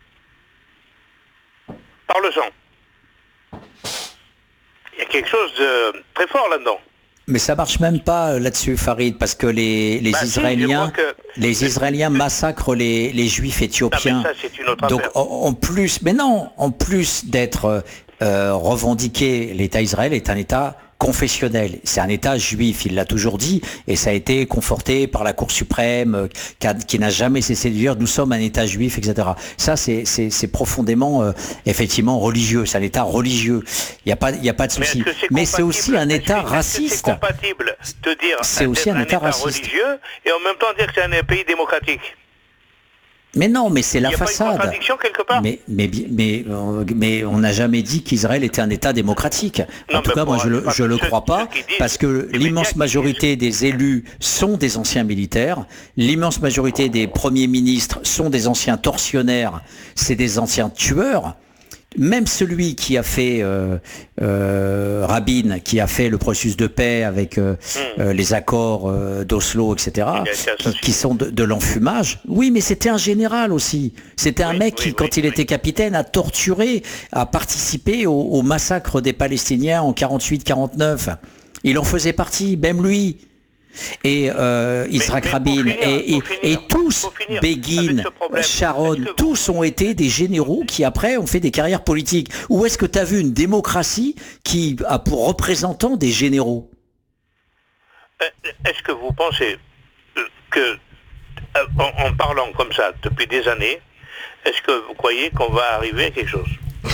Par le sang. Il y a quelque chose de très fort là-dedans. Mais ça marche même pas là-dessus, Farid, parce que les, les bah Israéliens, si, que... les Israéliens massacrent les, les Juifs éthiopiens. Non, mais ça, c'est une autre Donc, affaire. En, en plus, mais non, en plus d'être euh, revendiqué, l'État Israël est un État confessionnel. C'est un État juif, il l'a toujours dit, et ça a été conforté par la Cour suprême, qui, a, qui n'a jamais cessé de dire nous sommes un État juif, et cetera. Ça, c'est, c'est, c'est profondément, euh, effectivement, religieux. C'est un État religieux. Il n'y a pas, il y a pas de souci. Mais, Mais c'est aussi un État est-ce raciste. C'est compatible de dire c'est aussi un, un État, État religieux et en même temps dire que c'est un pays démocratique. Mais non, mais c'est la façade. Il y a pas une contradiction quelque part. Mais, mais, mais, mais on n'a jamais dit qu'Israël était un État démocratique. En non, tout cas, moi, je le, je le crois pas, parce que l'immense majorité des élus sont des anciens militaires. L'immense majorité des premiers ministres sont des anciens tortionnaires. C'est des anciens tueurs. Même celui qui a fait euh, euh, Rabin, qui a fait le processus de paix avec euh, mmh. euh, les accords euh, d'Oslo, et cetera, qui, qui sont de, de l'enfumage. Oui, mais c'était un général aussi. C'était un oui, mec qui, oui, quand oui, il oui. était capitaine, a torturé, a participé au, au massacre des Palestiniens en quarante-huit quarante-neuf. Il en faisait partie, même lui. Et euh, Yitzhak Rabin finir, et, et, finir, et tous, Begin, Sharon, que... tous ont été des généraux qui après ont fait des carrières politiques. Où est-ce que tu as vu une démocratie qui a pour représentants des généraux? Est-ce que vous pensez que, en, en parlant comme ça depuis des années, est-ce que vous croyez qu'on va arriver à quelque chose?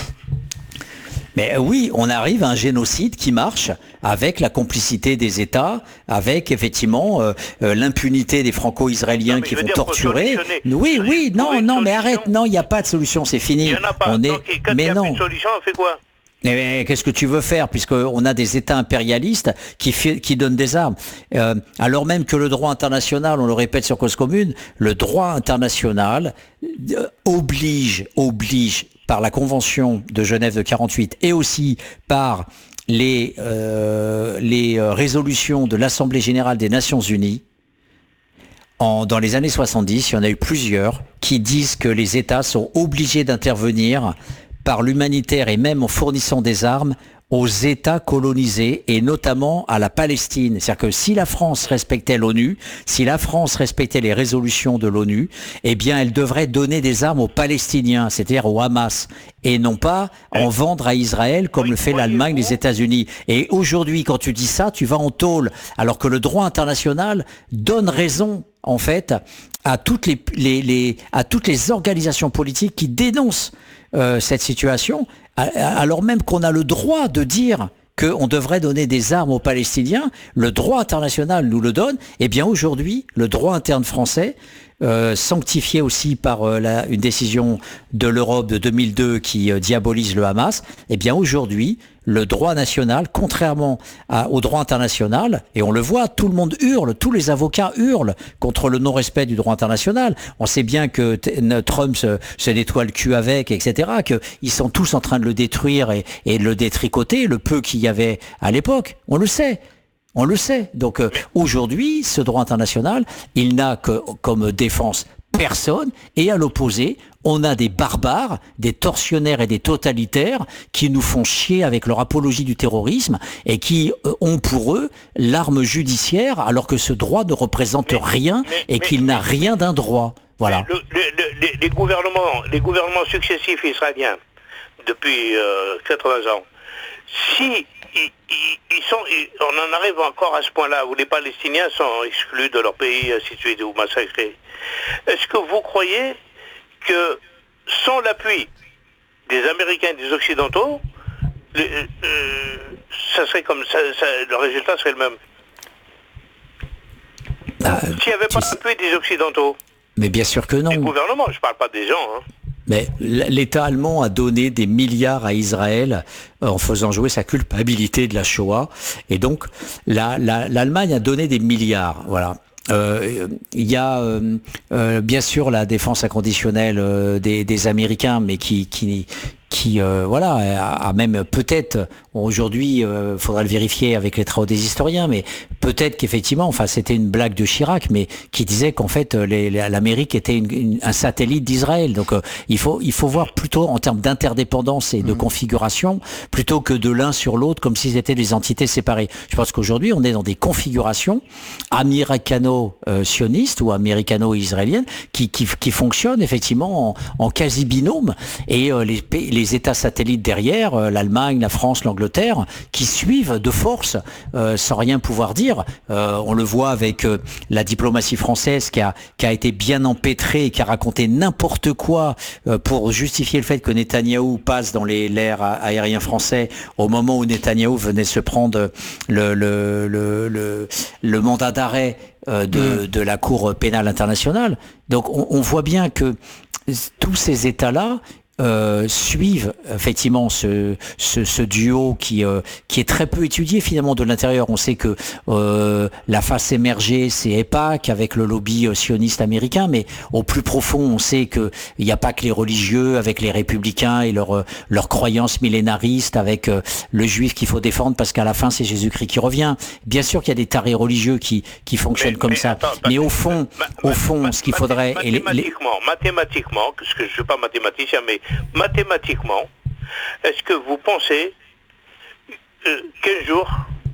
Mais oui, on arrive à un génocide qui marche avec la complicité des États, avec effectivement euh, euh, l'impunité des Franco-Israéliens non, qui vont dire, torturer. Oui, oui, non, non, mais arrête, non, il n'y a pas de solution, c'est fini. Il n'y en a pas. On Donc, est... quand mais il n'y a non. Plus de solution, on fait quoi? Mais qu'est-ce que tu veux faire, puisqu'on a des États impérialistes qui, qui donnent des armes, euh, alors même que le droit international, on le répète sur Cause Commune, le droit international euh, oblige, oblige par la Convention de Genève de quarante-huit et aussi par les, euh, les résolutions de l'Assemblée Générale des Nations Unies, en, dans les années soixante-dix, il y en a eu plusieurs qui disent que les États sont obligés d'intervenir par l'humanitaire et même en fournissant des armes aux États colonisés et notamment à la Palestine. C'est-à-dire que si la France respectait l'ONU, si la France respectait les résolutions de l'ONU, eh bien elle devrait donner des armes aux Palestiniens, c'est-à-dire au Hamas, et non pas en vendre à Israël comme le fait l'Allemagne, les États-Unis. Et aujourd'hui, quand tu dis ça, tu vas en tôle, alors que le droit international donne raison, en fait, à toutes les, les, les, à toutes les organisations politiques qui dénoncent euh, cette situation, alors même qu'on a le droit de dire qu'on devrait donner des armes aux Palestiniens. Le droit international nous le donne. Eh bien aujourd'hui, le droit interne français, euh, sanctifié aussi par euh, la, une décision de l'Europe de deux mille deux qui euh, diabolise le Hamas, eh bien aujourd'hui, le droit national, contrairement à, au droit international, et on le voit, tout le monde hurle, tous les avocats hurlent contre le non-respect du droit international. On sait bien que t- Trump se, se nettoie le cul avec, et cetera, qu'ils sont tous en train de le détruire et, et de le détricoter, le peu qu'il y avait à l'époque. On le sait. On le sait. Donc euh, aujourd'hui, ce droit international, il n'a que comme défense personne, et à l'opposé, on a des barbares, des tortionnaires et des totalitaires qui nous font chier avec leur apologie du terrorisme et qui euh, ont pour eux l'arme judiciaire alors que ce droit ne représente mais, rien mais, et mais, qu'il n'a rien d'un droit. Voilà. Le, le, le, les, les gouvernements, les gouvernements successifs israéliens depuis euh, quatre-vingts ans, si Ils, ils, ils sont, ils, on en arrive encore à ce point-là où les Palestiniens sont exclus de leur pays, ainsi de suite, ou massacrés. Est-ce que vous croyez que sans l'appui des Américains et des Occidentaux, le, euh, ça serait comme ça, ça, le résultat serait le même? Ah, S'il n'y avait pas l'appui des Occidentaux? Mais bien sûr que non. Les gouvernements, je ne parle pas des gens, hein. Mais l'État allemand a donné des milliards à Israël en faisant jouer sa culpabilité de la Shoah. Et donc, la, la, l'Allemagne a donné des milliards. Voilà. Euh, il y a euh, euh, bien sûr la défense inconditionnelle euh, des, des Américains, mais qui, qui, qui euh, voilà, a, a même peut-être aujourd'hui, euh, faudra le vérifier avec les travaux des historiens, mais peut-être qu'effectivement, enfin c'était une blague de Chirac, mais qui disait qu'en fait les, les, l'Amérique était une, une, un satellite d'Israël. Donc euh, il faut il faut voir plutôt en termes d'interdépendance et de mmh. configuration, plutôt que de l'un sur l'autre comme s'ils étaient des entités séparées. Je pense qu'aujourd'hui on est dans des configurations américano-sionistes ou américano-israéliennes qui, qui, qui fonctionnent effectivement en, en quasi binôme, et euh, les, les États satellites derrière, euh, l'Allemagne, la France, l'Angleterre, qui suivent de force euh, sans rien pouvoir dire. Euh, on le voit avec euh, la diplomatie française qui a, qui a été bien empêtrée et qui a raconté n'importe quoi euh, pour justifier le fait que Netanyahou passe dans les l'air aérien français au moment où Netanyahou venait se prendre le, le, le, le, le mandat d'arrêt euh, de, de la Cour pénale internationale. Donc on, on voit bien que tous ces États-là Euh, suivent effectivement ce, ce, ce duo qui, euh, qui est très peu étudié finalement de l'intérieur. On sait que euh, la face émergée, c'est EIPAC avec le lobby euh, sioniste américain, mais au plus profond, on sait qu'il n'y a pas que les religieux avec les républicains et leurs leur croyances millénaristes, avec euh, le juif qu'il faut défendre parce qu'à la fin, c'est Jésus-Christ qui revient. Bien sûr qu'il y a des tarés religieux qui, qui fonctionnent mais, comme mais, ça, attends, mais au fond, ma, ma, au fond, ma, ce qu'il faudrait... Mathématiquement, et les, mathématiquement, parce que je ne suis pas mathématicien, mais mathématiquement, est-ce que vous pensez euh, qu'un jour,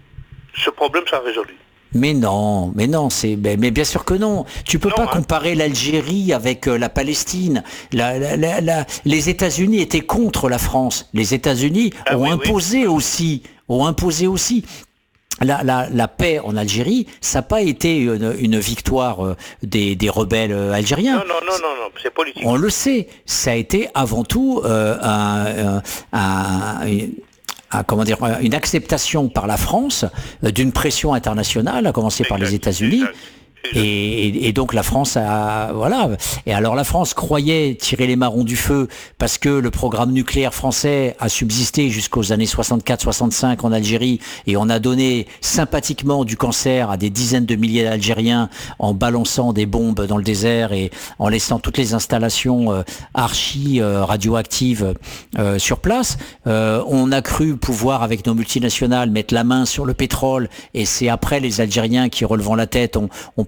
ce problème sera résolu? Mais non, mais non, c'est, mais, mais bien sûr que non. Tu peux non, pas hein. comparer l'Algérie avec euh, la Palestine. La, la, la, la, les États-Unis étaient contre la France. Les États-Unis ah, ont oui, imposé oui. aussi, ont imposé aussi. La, la, la paix en Algérie, ça n'a pas été une, une victoire euh, des, des rebelles euh, algériens. Non, non, non, non, non, c'est politique. On le sait. Ça a été avant tout euh, un, un, un, un, comment dire, une acceptation par la France euh, d'une pression internationale, à commencer exact, par les États-Unis. Exact. Et, et, et donc la France a voilà. Et alors la France croyait tirer les marrons du feu parce que le programme nucléaire français a subsisté jusqu'aux années soixante-quatre soixante-cinq en Algérie, et on a donné sympathiquement du cancer à des dizaines de milliers d'Algériens en balançant des bombes dans le désert et en laissant toutes les installations euh, archi euh, radioactives euh, sur place. Euh, on a cru pouvoir avec nos multinationales mettre la main sur le pétrole, et c'est après les Algériens qui, relevant la tête, ont, ont passé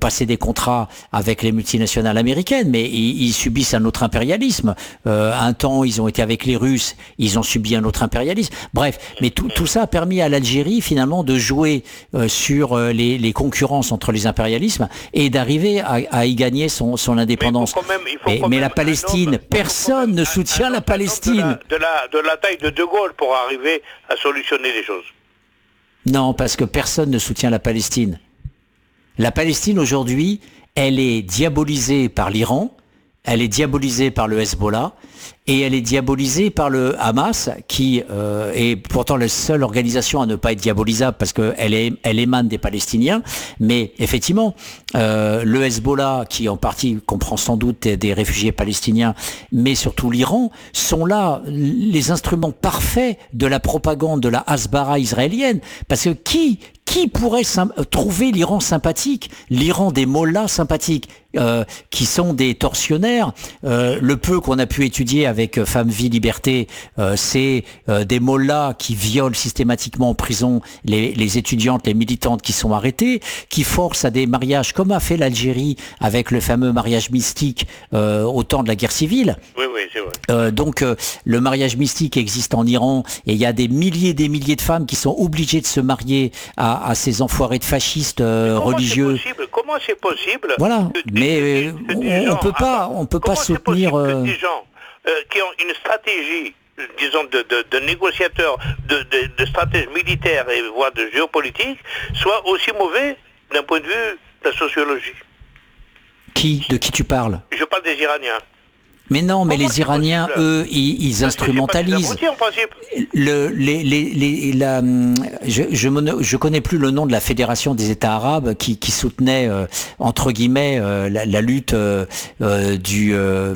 passer des contrats avec les multinationales américaines, mais ils, ils subissent un autre impérialisme. Euh, un temps, ils ont été avec les Russes, ils ont subi un autre impérialisme. Bref, mais tout, tout ça a permis à l'Algérie finalement de jouer euh, sur euh, les, les concurrences entre les impérialismes et d'arriver à, à y gagner son, son indépendance. Mais, même, mais, mais la Palestine, homme, personne ne soutient un, la Palestine. De la, de, la, de la taille de De Gaulle pour arriver à solutionner les choses. Non, parce que personne ne soutient la Palestine. La Palestine aujourd'hui, elle est diabolisée par l'Iran, elle est diabolisée par le Hezbollah et elle est diabolisée par le Hamas, qui euh, est pourtant la seule organisation à ne pas être diabolisable parce qu'elle est, elle émane des Palestiniens. Mais effectivement, euh, le Hezbollah, qui en partie comprend sans doute des, des réfugiés palestiniens, mais surtout l'Iran, sont là les instruments parfaits de la propagande de la Hasbara israélienne. Parce que qui Qui pourrait trouver l'Iran sympathique, l'Iran des mollahs sympathiques, euh, qui sont des tortionnaires. Euh, le peu qu'on a pu étudier avec Femmes, Vie, Liberté, euh, c'est euh, des mollahs qui violent systématiquement en prison les, les étudiantes, les militantes qui sont arrêtées, qui forcent à des mariages, comme a fait l'Algérie avec le fameux mariage mystique euh, au temps de la guerre civile. Oui, oui, c'est vrai. Euh, donc euh, le mariage mystique existe en Iran et il y a des milliers et des milliers de femmes qui sont obligées de se marier à à ces enfoirés de fascistes euh, comment religieux. C'est possible comment c'est possible Voilà, que, mais que, que, que on, gens, on peut pas, on peut pas soutenir. Euh... Que des gens euh, qui ont une stratégie, disons, de, de, de négociateurs, de, de, de stratèges militaires et voire de géopolitique, soient aussi mauvais d'un point de vue de la sociologie. Qui, de qui tu parles? Je parle des Iraniens. Mais non, mais les Iraniens, eux, ils, ils instrumentalisent. Le, les, les, les, la, je, je, me, je connais plus le nom de la Fédération des États arabes qui, qui soutenait euh, entre guillemets euh, la, la lutte euh, du euh,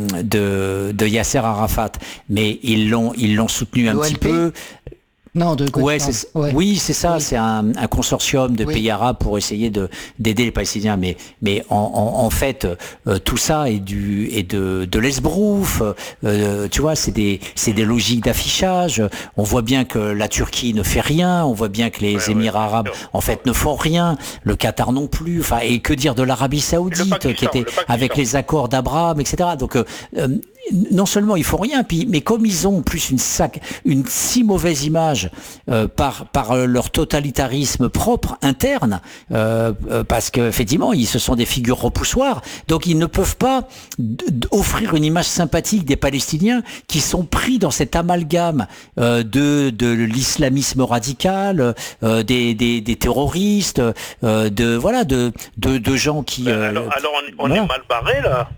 de, de Yasser Arafat, mais ils l'ont ils l'ont soutenu un l'O L P? Petit peu. Non, de ouais, c'est, ouais. Oui, c'est ça. Oui. C'est un, un consortium de oui. pays arabes pour essayer de d'aider les Palestiniens. Mais mais en, en, en fait, euh, tout ça est du est de de l'esbrouf. Euh, tu vois, c'est des c'est des logiques d'affichage. On voit bien que la Turquie ne fait rien. On voit bien que les ouais, Émirats ouais, arabes en fait ne font rien. Le Qatar non plus. Enfin, et que dire de l'Arabie Saoudite qui était avec les accords d'Abraham, et cetera. Donc euh, non seulement ils font rien, puis mais comme ils ont plus une sac, une si mauvaise image euh, par par leur totalitarisme propre interne, euh, euh, parce que effectivement ils ce sont des figures repoussoires, donc ils ne peuvent pas d- offrir une image sympathique des Palestiniens qui sont pris dans cet amalgame euh, de de l'islamisme radical, euh, des, des des terroristes, euh, de voilà de de, de gens qui. Ben, alors, euh, alors on, on voilà. est mal barré là.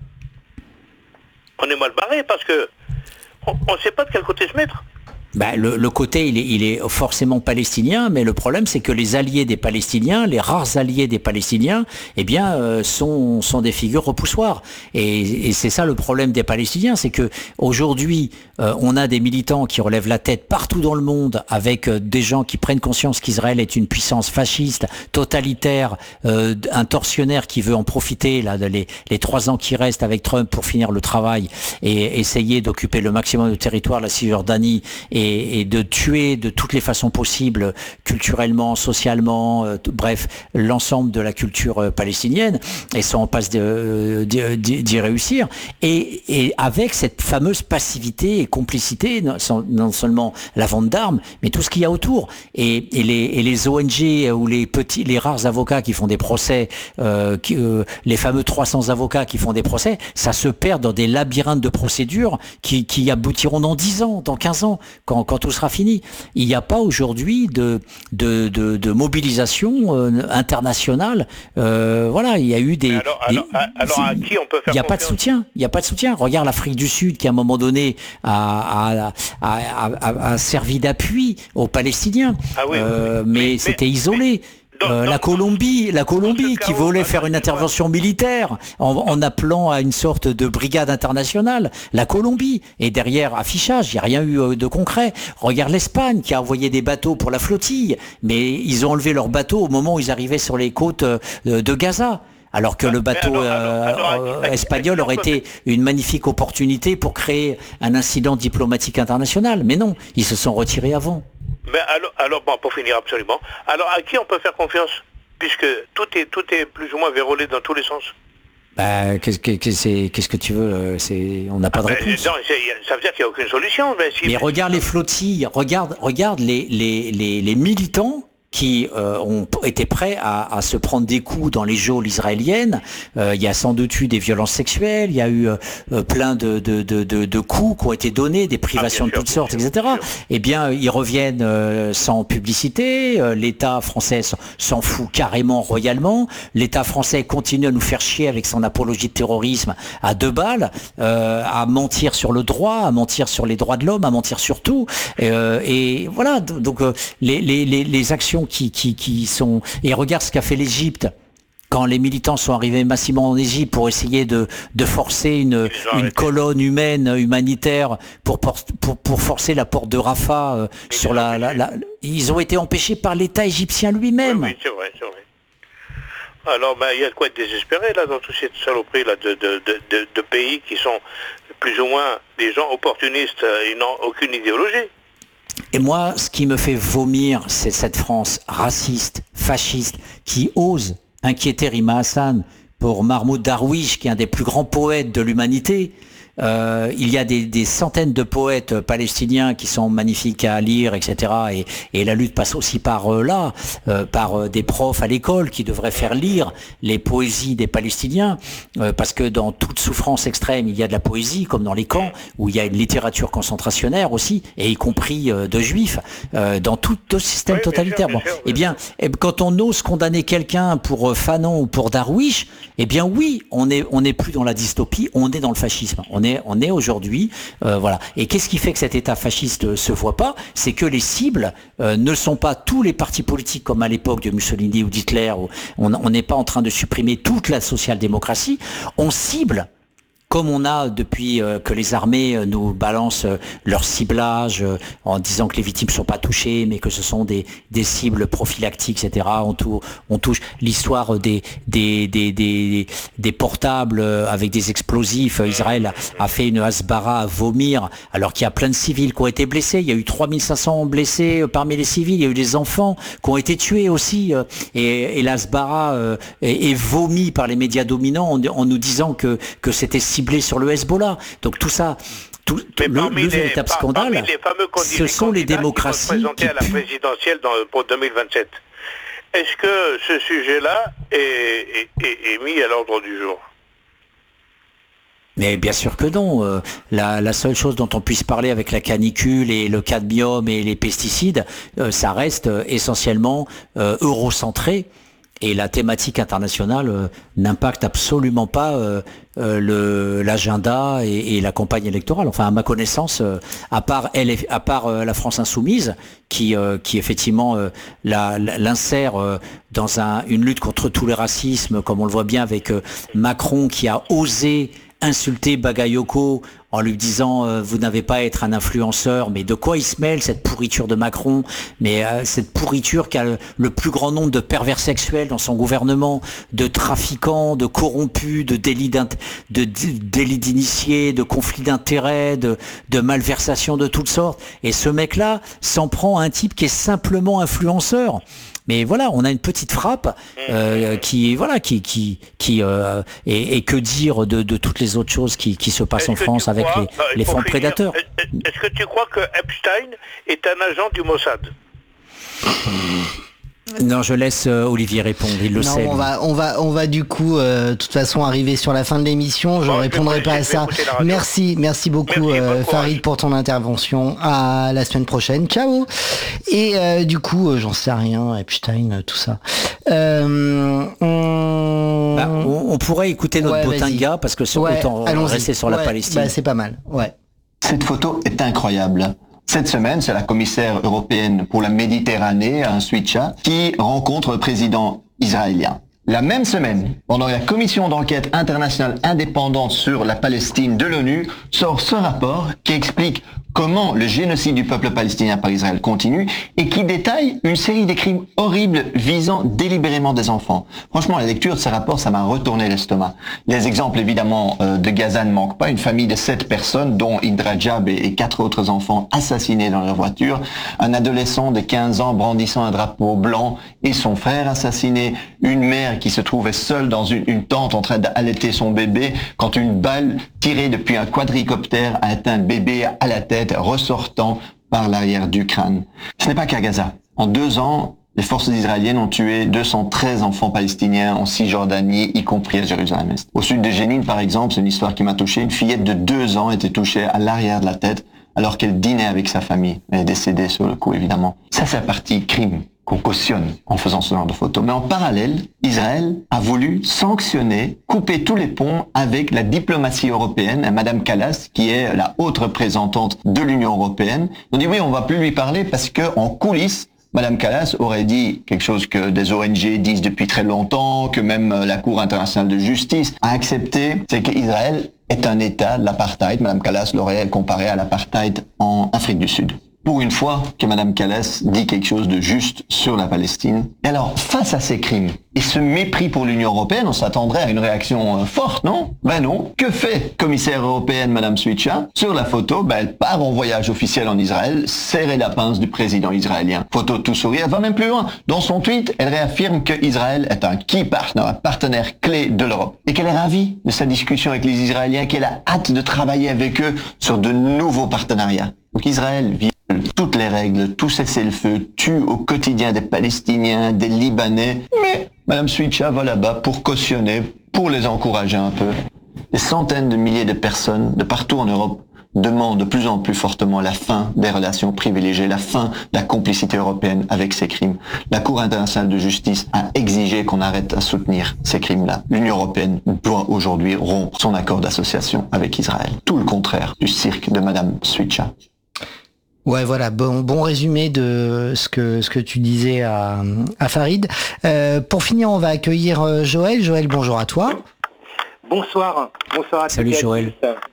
On est mal barré parce que on ne sait pas de quel côté se mettre. Bah, le, le côté, il est, il est forcément palestinien, mais le problème, c'est que les alliés des Palestiniens, les rares alliés des Palestiniens, eh bien, euh, sont, sont des figures repoussoires. Et, et c'est ça le problème des Palestiniens, c'est que aujourd'hui, euh, on a des militants qui relèvent la tête partout dans le monde, avec euh, des gens qui prennent conscience qu'Israël est une puissance fasciste, totalitaire, euh, un tortionnaire qui veut en profiter là, les, les trois ans qui restent avec Trump pour finir le travail et essayer d'occuper le maximum de territoire, la Cisjordanie, et Et, et de tuer de toutes les façons possibles, culturellement, socialement, euh, t- bref, l'ensemble de la culture euh, palestinienne, et sont en passe de, de, de, d'y réussir, et, et avec cette fameuse passivité et complicité, non, non seulement la vente d'armes, mais tout ce qu'il y a autour, et, et, les, et les O N G ou les petits, les rares avocats qui font des procès, euh, qui, euh, les fameux trois cents avocats qui font des procès, ça se perd dans des labyrinthes de procédures qui, qui aboutiront dans dix ans, dans quinze ans, Quand, quand tout sera fini. Il n'y a pas aujourd'hui de, de, de, de mobilisation euh, internationale. Euh, voilà, il y a eu des... Mais alors, des, alors, alors à qui on peut faire Il n'y a pas de soutien. Il n'y a pas de soutien. Regarde l'Afrique du Sud qui, à un moment donné, a, a, a, a, a servi d'appui aux Palestiniens. Ah oui, euh, oui, oui. Mais, mais c'était mais, isolé. Mais... Donc, euh, donc, la Colombie, la Colombie qui voulait faire une intervention militaire en, en appelant à une sorte de brigade internationale, la Colombie, et derrière affichage, il n'y a rien eu de concret. Regarde l'Espagne qui a envoyé des bateaux pour la flottille, mais ils ont enlevé leurs bateaux au moment où ils arrivaient sur les côtes de Gaza. Alors que le bateau alors, alors, alors, euh, alors, espagnol aurait été une magnifique opportunité pour créer un incident diplomatique international. Mais non, ils se sont retirés avant. Mais alors, alors bon, pour finir absolument, alors à qui on peut faire confiance? puisque tout est, tout est plus ou moins vérolé dans tous les sens. Bah, qu'est-ce que, qu'est-ce que tu veux c'est, on n'a pas de ah, réponse. Ben, non, ça veut dire qu'il n'y a aucune solution. Mais, si, mais regarde les flottilles, regarde, regarde les, les, les, les militants qui euh, ont été prêts à, à se prendre des coups dans les geôles israéliennes. Euh, il y a sans doute eu des violences sexuelles, il y a eu euh, plein de, de, de, de, de coups qui ont été donnés, des privations ah, de toutes sortes, sûr, et cetera. Eh bien, ils reviennent euh, sans publicité, euh, l'État français s'en fout carrément royalement, l'État français continue à nous faire chier avec son apologie de terrorisme à deux balles, euh, à mentir sur le droit, à mentir sur les droits de l'homme, à mentir sur tout. Euh, et voilà, donc euh, les, les, les, les actions Qui, qui, qui sont... Et regarde ce qu'a fait l'Égypte quand les militants sont arrivés massivement en Égypte pour essayer de, de forcer une, une colonne humaine, humanitaire, pour, pour, pour forcer la porte de Rafah euh, sur la, la, la... Ils ont été empêchés par l'État égyptien lui-même. Oui, oui, c'est vrai, c'est vrai. Alors, ben, il y a de quoi être désespéré, là, dans toute cette saloperie, là, de, de, de, de, de pays qui sont plus ou moins des gens opportunistes et n'ont aucune idéologie. Et moi, ce qui me fait vomir, c'est cette France raciste, fasciste, qui ose inquiéter Rima Hassan pour Mahmoud Darwish, qui est un des plus grands poètes de l'humanité. Euh, il y a des, des centaines de poètes palestiniens qui sont magnifiques à lire, et cetera. Et, et la lutte passe aussi par euh, là, euh, par euh, des profs à l'école qui devraient faire lire les poésies des Palestiniens, euh, parce que dans toute souffrance extrême, il y a de la poésie, comme dans les camps, où il y a une littérature concentrationnaire aussi, et y compris euh, de juifs, euh, dans tout, tout système oui, totalitaire. Bien sûr, bien bon, sûr, eh bien, bien, quand on ose condamner quelqu'un pour euh, Fanon ou pour Darwish, eh bien oui, on est on n'est plus dans la dystopie, on est dans le fascisme. On est On est aujourd'hui, euh, voilà. Et qu'est-ce qui fait que cet État fasciste euh, se voit pas? C'est que les cibles euh, ne sont pas tous les partis politiques comme à l'époque de Mussolini ou d'Hitler. Où on n'est pas en train de supprimer toute la social-démocratie. On cible, comme on a depuis euh, que les armées euh, nous balancent euh, leur ciblage euh, en disant que les victimes ne sont pas touchées, mais que ce sont des, des cibles prophylactiques, et cetera. On, tou- on touche l'histoire des, des, des, des, des portables avec des explosifs. Israël a, a fait une hasbara à vomir, alors qu'il y a plein de civils qui ont été blessés. Il y a eu trois mille cinq cents blessés parmi les civils. Il y a eu des enfants qui ont été tués aussi. Et, et l'hasbara euh, est, est vomi par les médias dominants en, en nous disant que, que c'était ciblé sur le Hezbollah. Donc tout ça, tout, tout le, le véritable par, scandale, les ce sont les démocraties qui vont se présenter à la présidentielle dans, pour deux mille vingt-sept. Est-ce que ce sujet-là est, est, est, est mis à l'ordre du jour? Mais bien sûr que non. Euh, la, la seule chose dont on puisse parler avec la canicule et le cadmium et les pesticides, euh, ça reste euh, essentiellement euh, eurocentré. Et la thématique internationale euh, n'impacte absolument pas euh, euh, le, l'agenda et, et la campagne électorale. Enfin, à ma connaissance, euh, à part elle, à part euh, la France insoumise, qui, euh, qui effectivement euh, la, la, l'insère euh, dans un, une lutte contre tous les racismes, comme on le voit bien avec euh, Macron, qui a osé insulter Bagayoko en lui disant euh, vous n'avez pas à être un influenceur, mais de quoi il se mêle cette pourriture de Macron, mais euh, cette pourriture qui a le, le plus grand nombre de pervers sexuels dans son gouvernement, de trafiquants, de corrompus, de délits, de, de délits d'initiés, de conflits d'intérêts, de, de malversations de toutes sortes, et ce mec-là s'en prend à un type qui est simplement influenceur. Mais voilà, on a une petite frappe euh, qui, voilà, qui, qui, qui euh, et, et que dire de, de toutes les autres choses qui, qui se passent est-ce en France avec crois, les, euh, les fonds finir, prédateurs. Est-ce que tu crois que Epstein est un agent du Mossad? Non, je laisse euh, Olivier répondre, il le non, sait. On va, on va, on va du coup, euh, de toute façon, arriver sur la fin de l'émission. Je ne bon, répondrai pas à ça. Merci, merci beaucoup, merci, euh, Farid, pour ton intervention. À la semaine prochaine. Ciao. Et euh, du coup, euh, j'en sais rien, Epstein, tout ça. Euh, on... Bah, on, on pourrait écouter notre ouais, Botinga parce que c'est ouais, autant rester sur ouais, la Palestine. Bah, c'est pas mal. Ouais. Cette photo est incroyable. Cette semaine, c'est la commissaire européenne pour la Méditerranée, un Switcha, qui rencontre le président israélien. La même semaine, pendant la commission d'enquête internationale indépendante sur la Palestine de l'ONU, sort ce rapport qui explique comment le génocide du peuple palestinien par Israël continue et qui détaille une série de crimes horribles visant délibérément des enfants. Franchement, la lecture de ce rapport, ça m'a retourné l'estomac. Les exemples, évidemment, euh, de Gaza ne manquent pas. Une famille de sept personnes, dont Indra Jab et, et quatre autres enfants assassinés dans leur voiture. Un adolescent de quinze ans brandissant un drapeau blanc et son frère assassiné. Une mère qui se trouvait seule dans une, une tente en train d'allaiter son bébé quand une balle tirée depuis un quadricoptère a atteint le bébé à la tête, ressortant par l'arrière du crâne. Ce n'est pas qu'à Gaza. En deux ans, les forces israéliennes ont tué deux cent treize enfants palestiniens en Cisjordanie, y compris à Jérusalem-Est. Au sud de Jénine, par exemple, c'est une histoire qui m'a touché. Une fillette de deux ans était touchée à l'arrière de la tête alors qu'elle dînait avec sa famille. Elle est décédée sur le coup, évidemment. Ça, c'est la partie crime qu'on cautionne en faisant ce genre de photos. Mais en parallèle, Israël a voulu sanctionner, couper tous les ponts avec la diplomatie européenne. Et Madame Kallas, qui est la haute représentante de l'Union européenne, on dit oui, on va plus lui parler parce que en coulisses, Madame Kallas aurait dit quelque chose que des O N G disent depuis très longtemps, que même la Cour internationale de justice a accepté, c'est qu'Israël est un État de l'apartheid. Madame Kallas l'aurait comparé à l'apartheid en Afrique du Sud. Pour une fois que Madame Kallas dit quelque chose de juste sur la Palestine. Et alors, face à ces crimes et ce mépris pour l'Union européenne, on s'attendrait à une réaction forte, non? Ben non. Que fait commissaire européenne Madame Switcha? Sur la photo, ben elle part en voyage officiel en Israël, serrer la pince du président israélien. Photo tout sourire, elle va même plus loin. Dans son tweet, elle réaffirme que Israël est un key partner, un partenaire clé de l'Europe. Et qu'elle est ravie de sa discussion avec les Israéliens, qu'elle a hâte de travailler avec eux sur de nouveaux partenariats. Donc Israël vit toutes les règles, tout cessez-le-feu, tue au quotidien des Palestiniens, des Libanais. Mais Madame Switcha va là-bas pour cautionner, pour les encourager un peu. Des centaines de milliers de personnes de partout en Europe demandent de plus en plus fortement la fin des relations privilégiées, la fin de la complicité européenne avec ces crimes. La Cour internationale de justice a exigé qu'on arrête à soutenir ces crimes-là. L'Union européenne doit aujourd'hui rompre son accord d'association avec Israël. Tout le contraire du cirque de Madame Switcha. Ouais, voilà, bon, bon résumé de ce que ce que tu disais à, à Farid. Euh, pour finir, on va accueillir Joël. Joël, bonjour à toi. Bonsoir, bonsoir à Salut tous. Joël.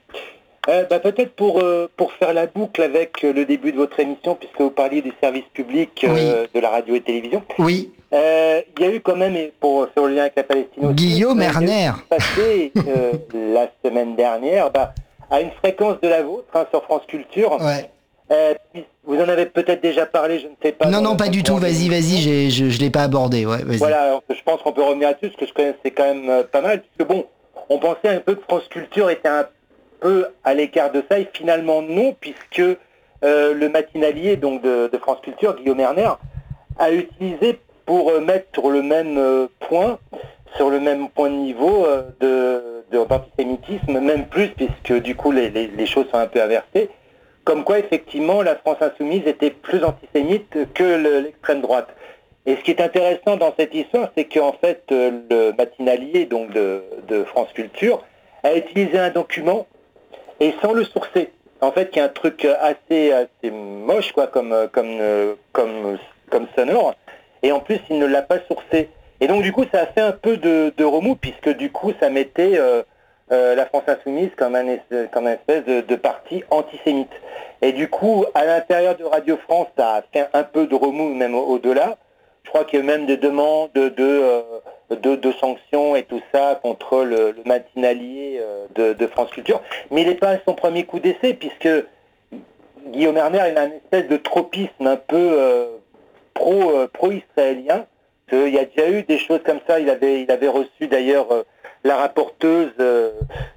Euh, bah, peut-être pour euh, pour faire la boucle avec le début de votre émission, puisque vous parliez du service public euh, oui. de la radio et télévision. Oui. Euh, il y a eu quand même, pour faire le lien avec la Palestine aussi, Guillaume Erner, passé euh, la semaine dernière, bah, à une fréquence de la vôtre hein, sur France Culture. Ouais. Euh, vous en avez peut-être déjà parlé, je ne sais pas. Non, non, pas du tout. Vas-y, vas-y, j'ai, je ne l'ai pas abordé. Ouais, vas-y. Voilà, alors, je pense qu'on peut revenir là-dessus, parce que je connaissais quand même euh, pas mal, puisque bon, on pensait un peu que France Culture était un peu à l'écart de ça, et finalement non, puisque euh, le matinalier donc de, de France Culture, Guillaume Erner, a utilisé pour euh, mettre sur le même euh, point, sur le même point de niveau euh, de, de, d'antisémitisme, même plus, puisque du coup les, les, les choses sont un peu inversées. Comme quoi, effectivement, la France insoumise était plus antisémite que le, l'extrême droite. Et ce qui est intéressant dans cette histoire, c'est qu'en fait, le matinalier donc de, de France Culture a utilisé un document et sans le sourcer. En fait, il y a un truc assez, assez moche, quoi, comme, comme, comme, comme sonore. Et en plus, il ne l'a pas sourcé. Et donc, du coup, ça a fait un peu de, de remous, puisque du coup, ça mettait... Euh, Euh, la France Insoumise comme un, comme un espèce de, de parti antisémite. Et du coup, à l'intérieur de Radio France, ça a fait un peu de remous, même au- au-delà. Je crois qu'il y a même des demandes de, de, euh, de, de sanctions et tout ça contre le, le matinalier euh, de, de France Culture. Mais il n'est pas à son premier coup d'essai, puisque Guillaume Erner, il a une espèce de tropisme un peu euh, pro, euh, pro-israélien. Il y a déjà eu des choses comme ça. Il avait, il avait reçu d'ailleurs... Euh, la rapporteuse, euh,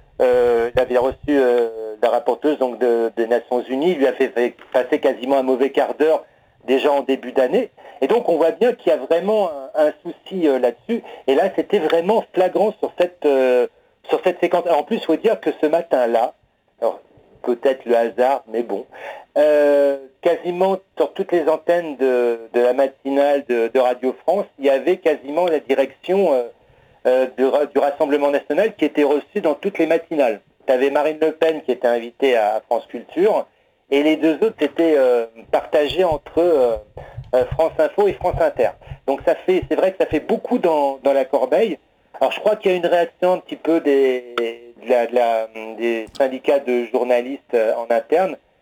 euh, il avait reçu euh, la rapporteuse donc de, des Nations Unies, il lui a fait, fait passer quasiment un mauvais quart d'heure déjà en début d'année. Et donc on voit bien qu'il y a vraiment un, un souci euh, là-dessus. Et là, c'était vraiment flagrant sur cette euh, sur cette séquence. Alors, en plus, il faut dire que ce matin-là, alors peut-être le hasard, mais bon, euh, quasiment sur toutes les antennes de, de la matinale de, de Radio France, il y avait quasiment la direction euh, Euh, du, du Rassemblement National qui était reçu dans toutes les matinales. Tu avais Marine Le Pen qui était invitée à, à France Culture et les deux autres étaient euh, partagés entre euh, euh, France Info et France Inter. Donc ça fait, c'est vrai que ça fait beaucoup dans, dans la corbeille. Alors je crois qu'il y a une réaction un petit peu des, de la, de la, des syndicats de journalistes euh, en interne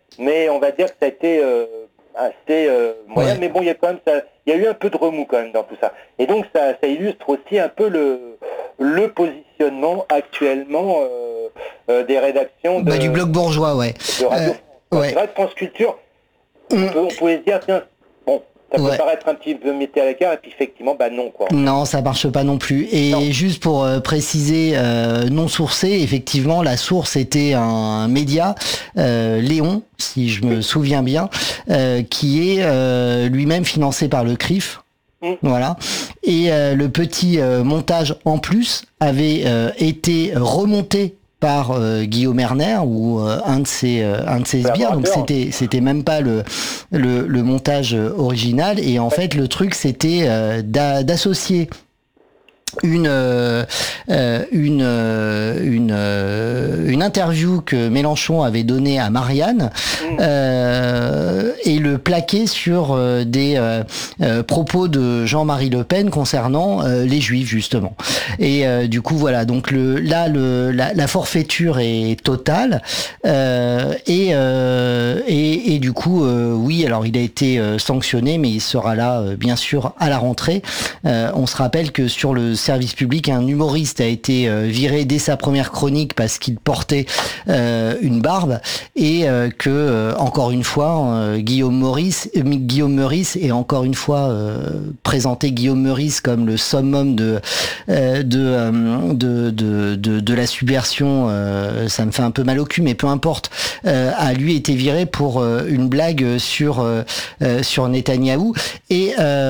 mais on va dire que ça a été euh, assez euh, moyen. Ouais. Mais bon, il y a quand même ça, il y a eu un peu de remous quand même dans tout ça. Et donc ça, ça illustre aussi un peu le, le positionnement actuellement euh, euh, des rédactions de, bah, du bloc bourgeois, ouais. De Radio euh, France. Ouais. C'est vrai que France Culture, on, peut, on pouvait se dire tiens. Bon, ça peut ouais. paraître un petit peu mis à l'écart, et puis effectivement, bah non, quoi. Non, ça marche pas non plus. Et non. Juste pour euh, préciser, euh, non sourcé, effectivement, la source était un média, euh, Léon, si je me oui. souviens bien, euh, qui est euh, lui-même financé par le C R I F. Mmh. Voilà. Et euh, le petit euh, montage en plus avait euh, été remonté par euh, Guillaume Erner ou euh, un de ses euh, un de ses sbires, donc c'était c'était même pas le le, le montage original. Et en ouais. fait le truc c'était euh, d'a, d'associer une euh, une euh, une euh, une interview que Mélenchon avait donnée à Marianne mmh. euh, et le plaquer sur euh, des euh, euh, propos de Jean-Marie Le Pen concernant euh, les Juifs justement. Et euh, du coup voilà, donc le là le la, la forfaiture est totale euh, et, euh, et et du coup euh, oui, alors il a été euh, sanctionné, mais il sera là euh, bien sûr à la rentrée. Euh, on se rappelle que sur le service public, un humoriste a été euh, viré dès sa première chronique parce qu'il portait euh, une barbe, et euh, que euh, encore une fois euh, Guillaume Meurice, euh, Guillaume Meurice et encore une fois euh, présenté Guillaume Meurice comme le summum de euh, de, euh, de, de de de la subversion. Euh, ça me fait un peu mal au cul, mais peu importe. Euh, a lui été viré pour euh, une blague sur euh, sur Netanyahou, et euh,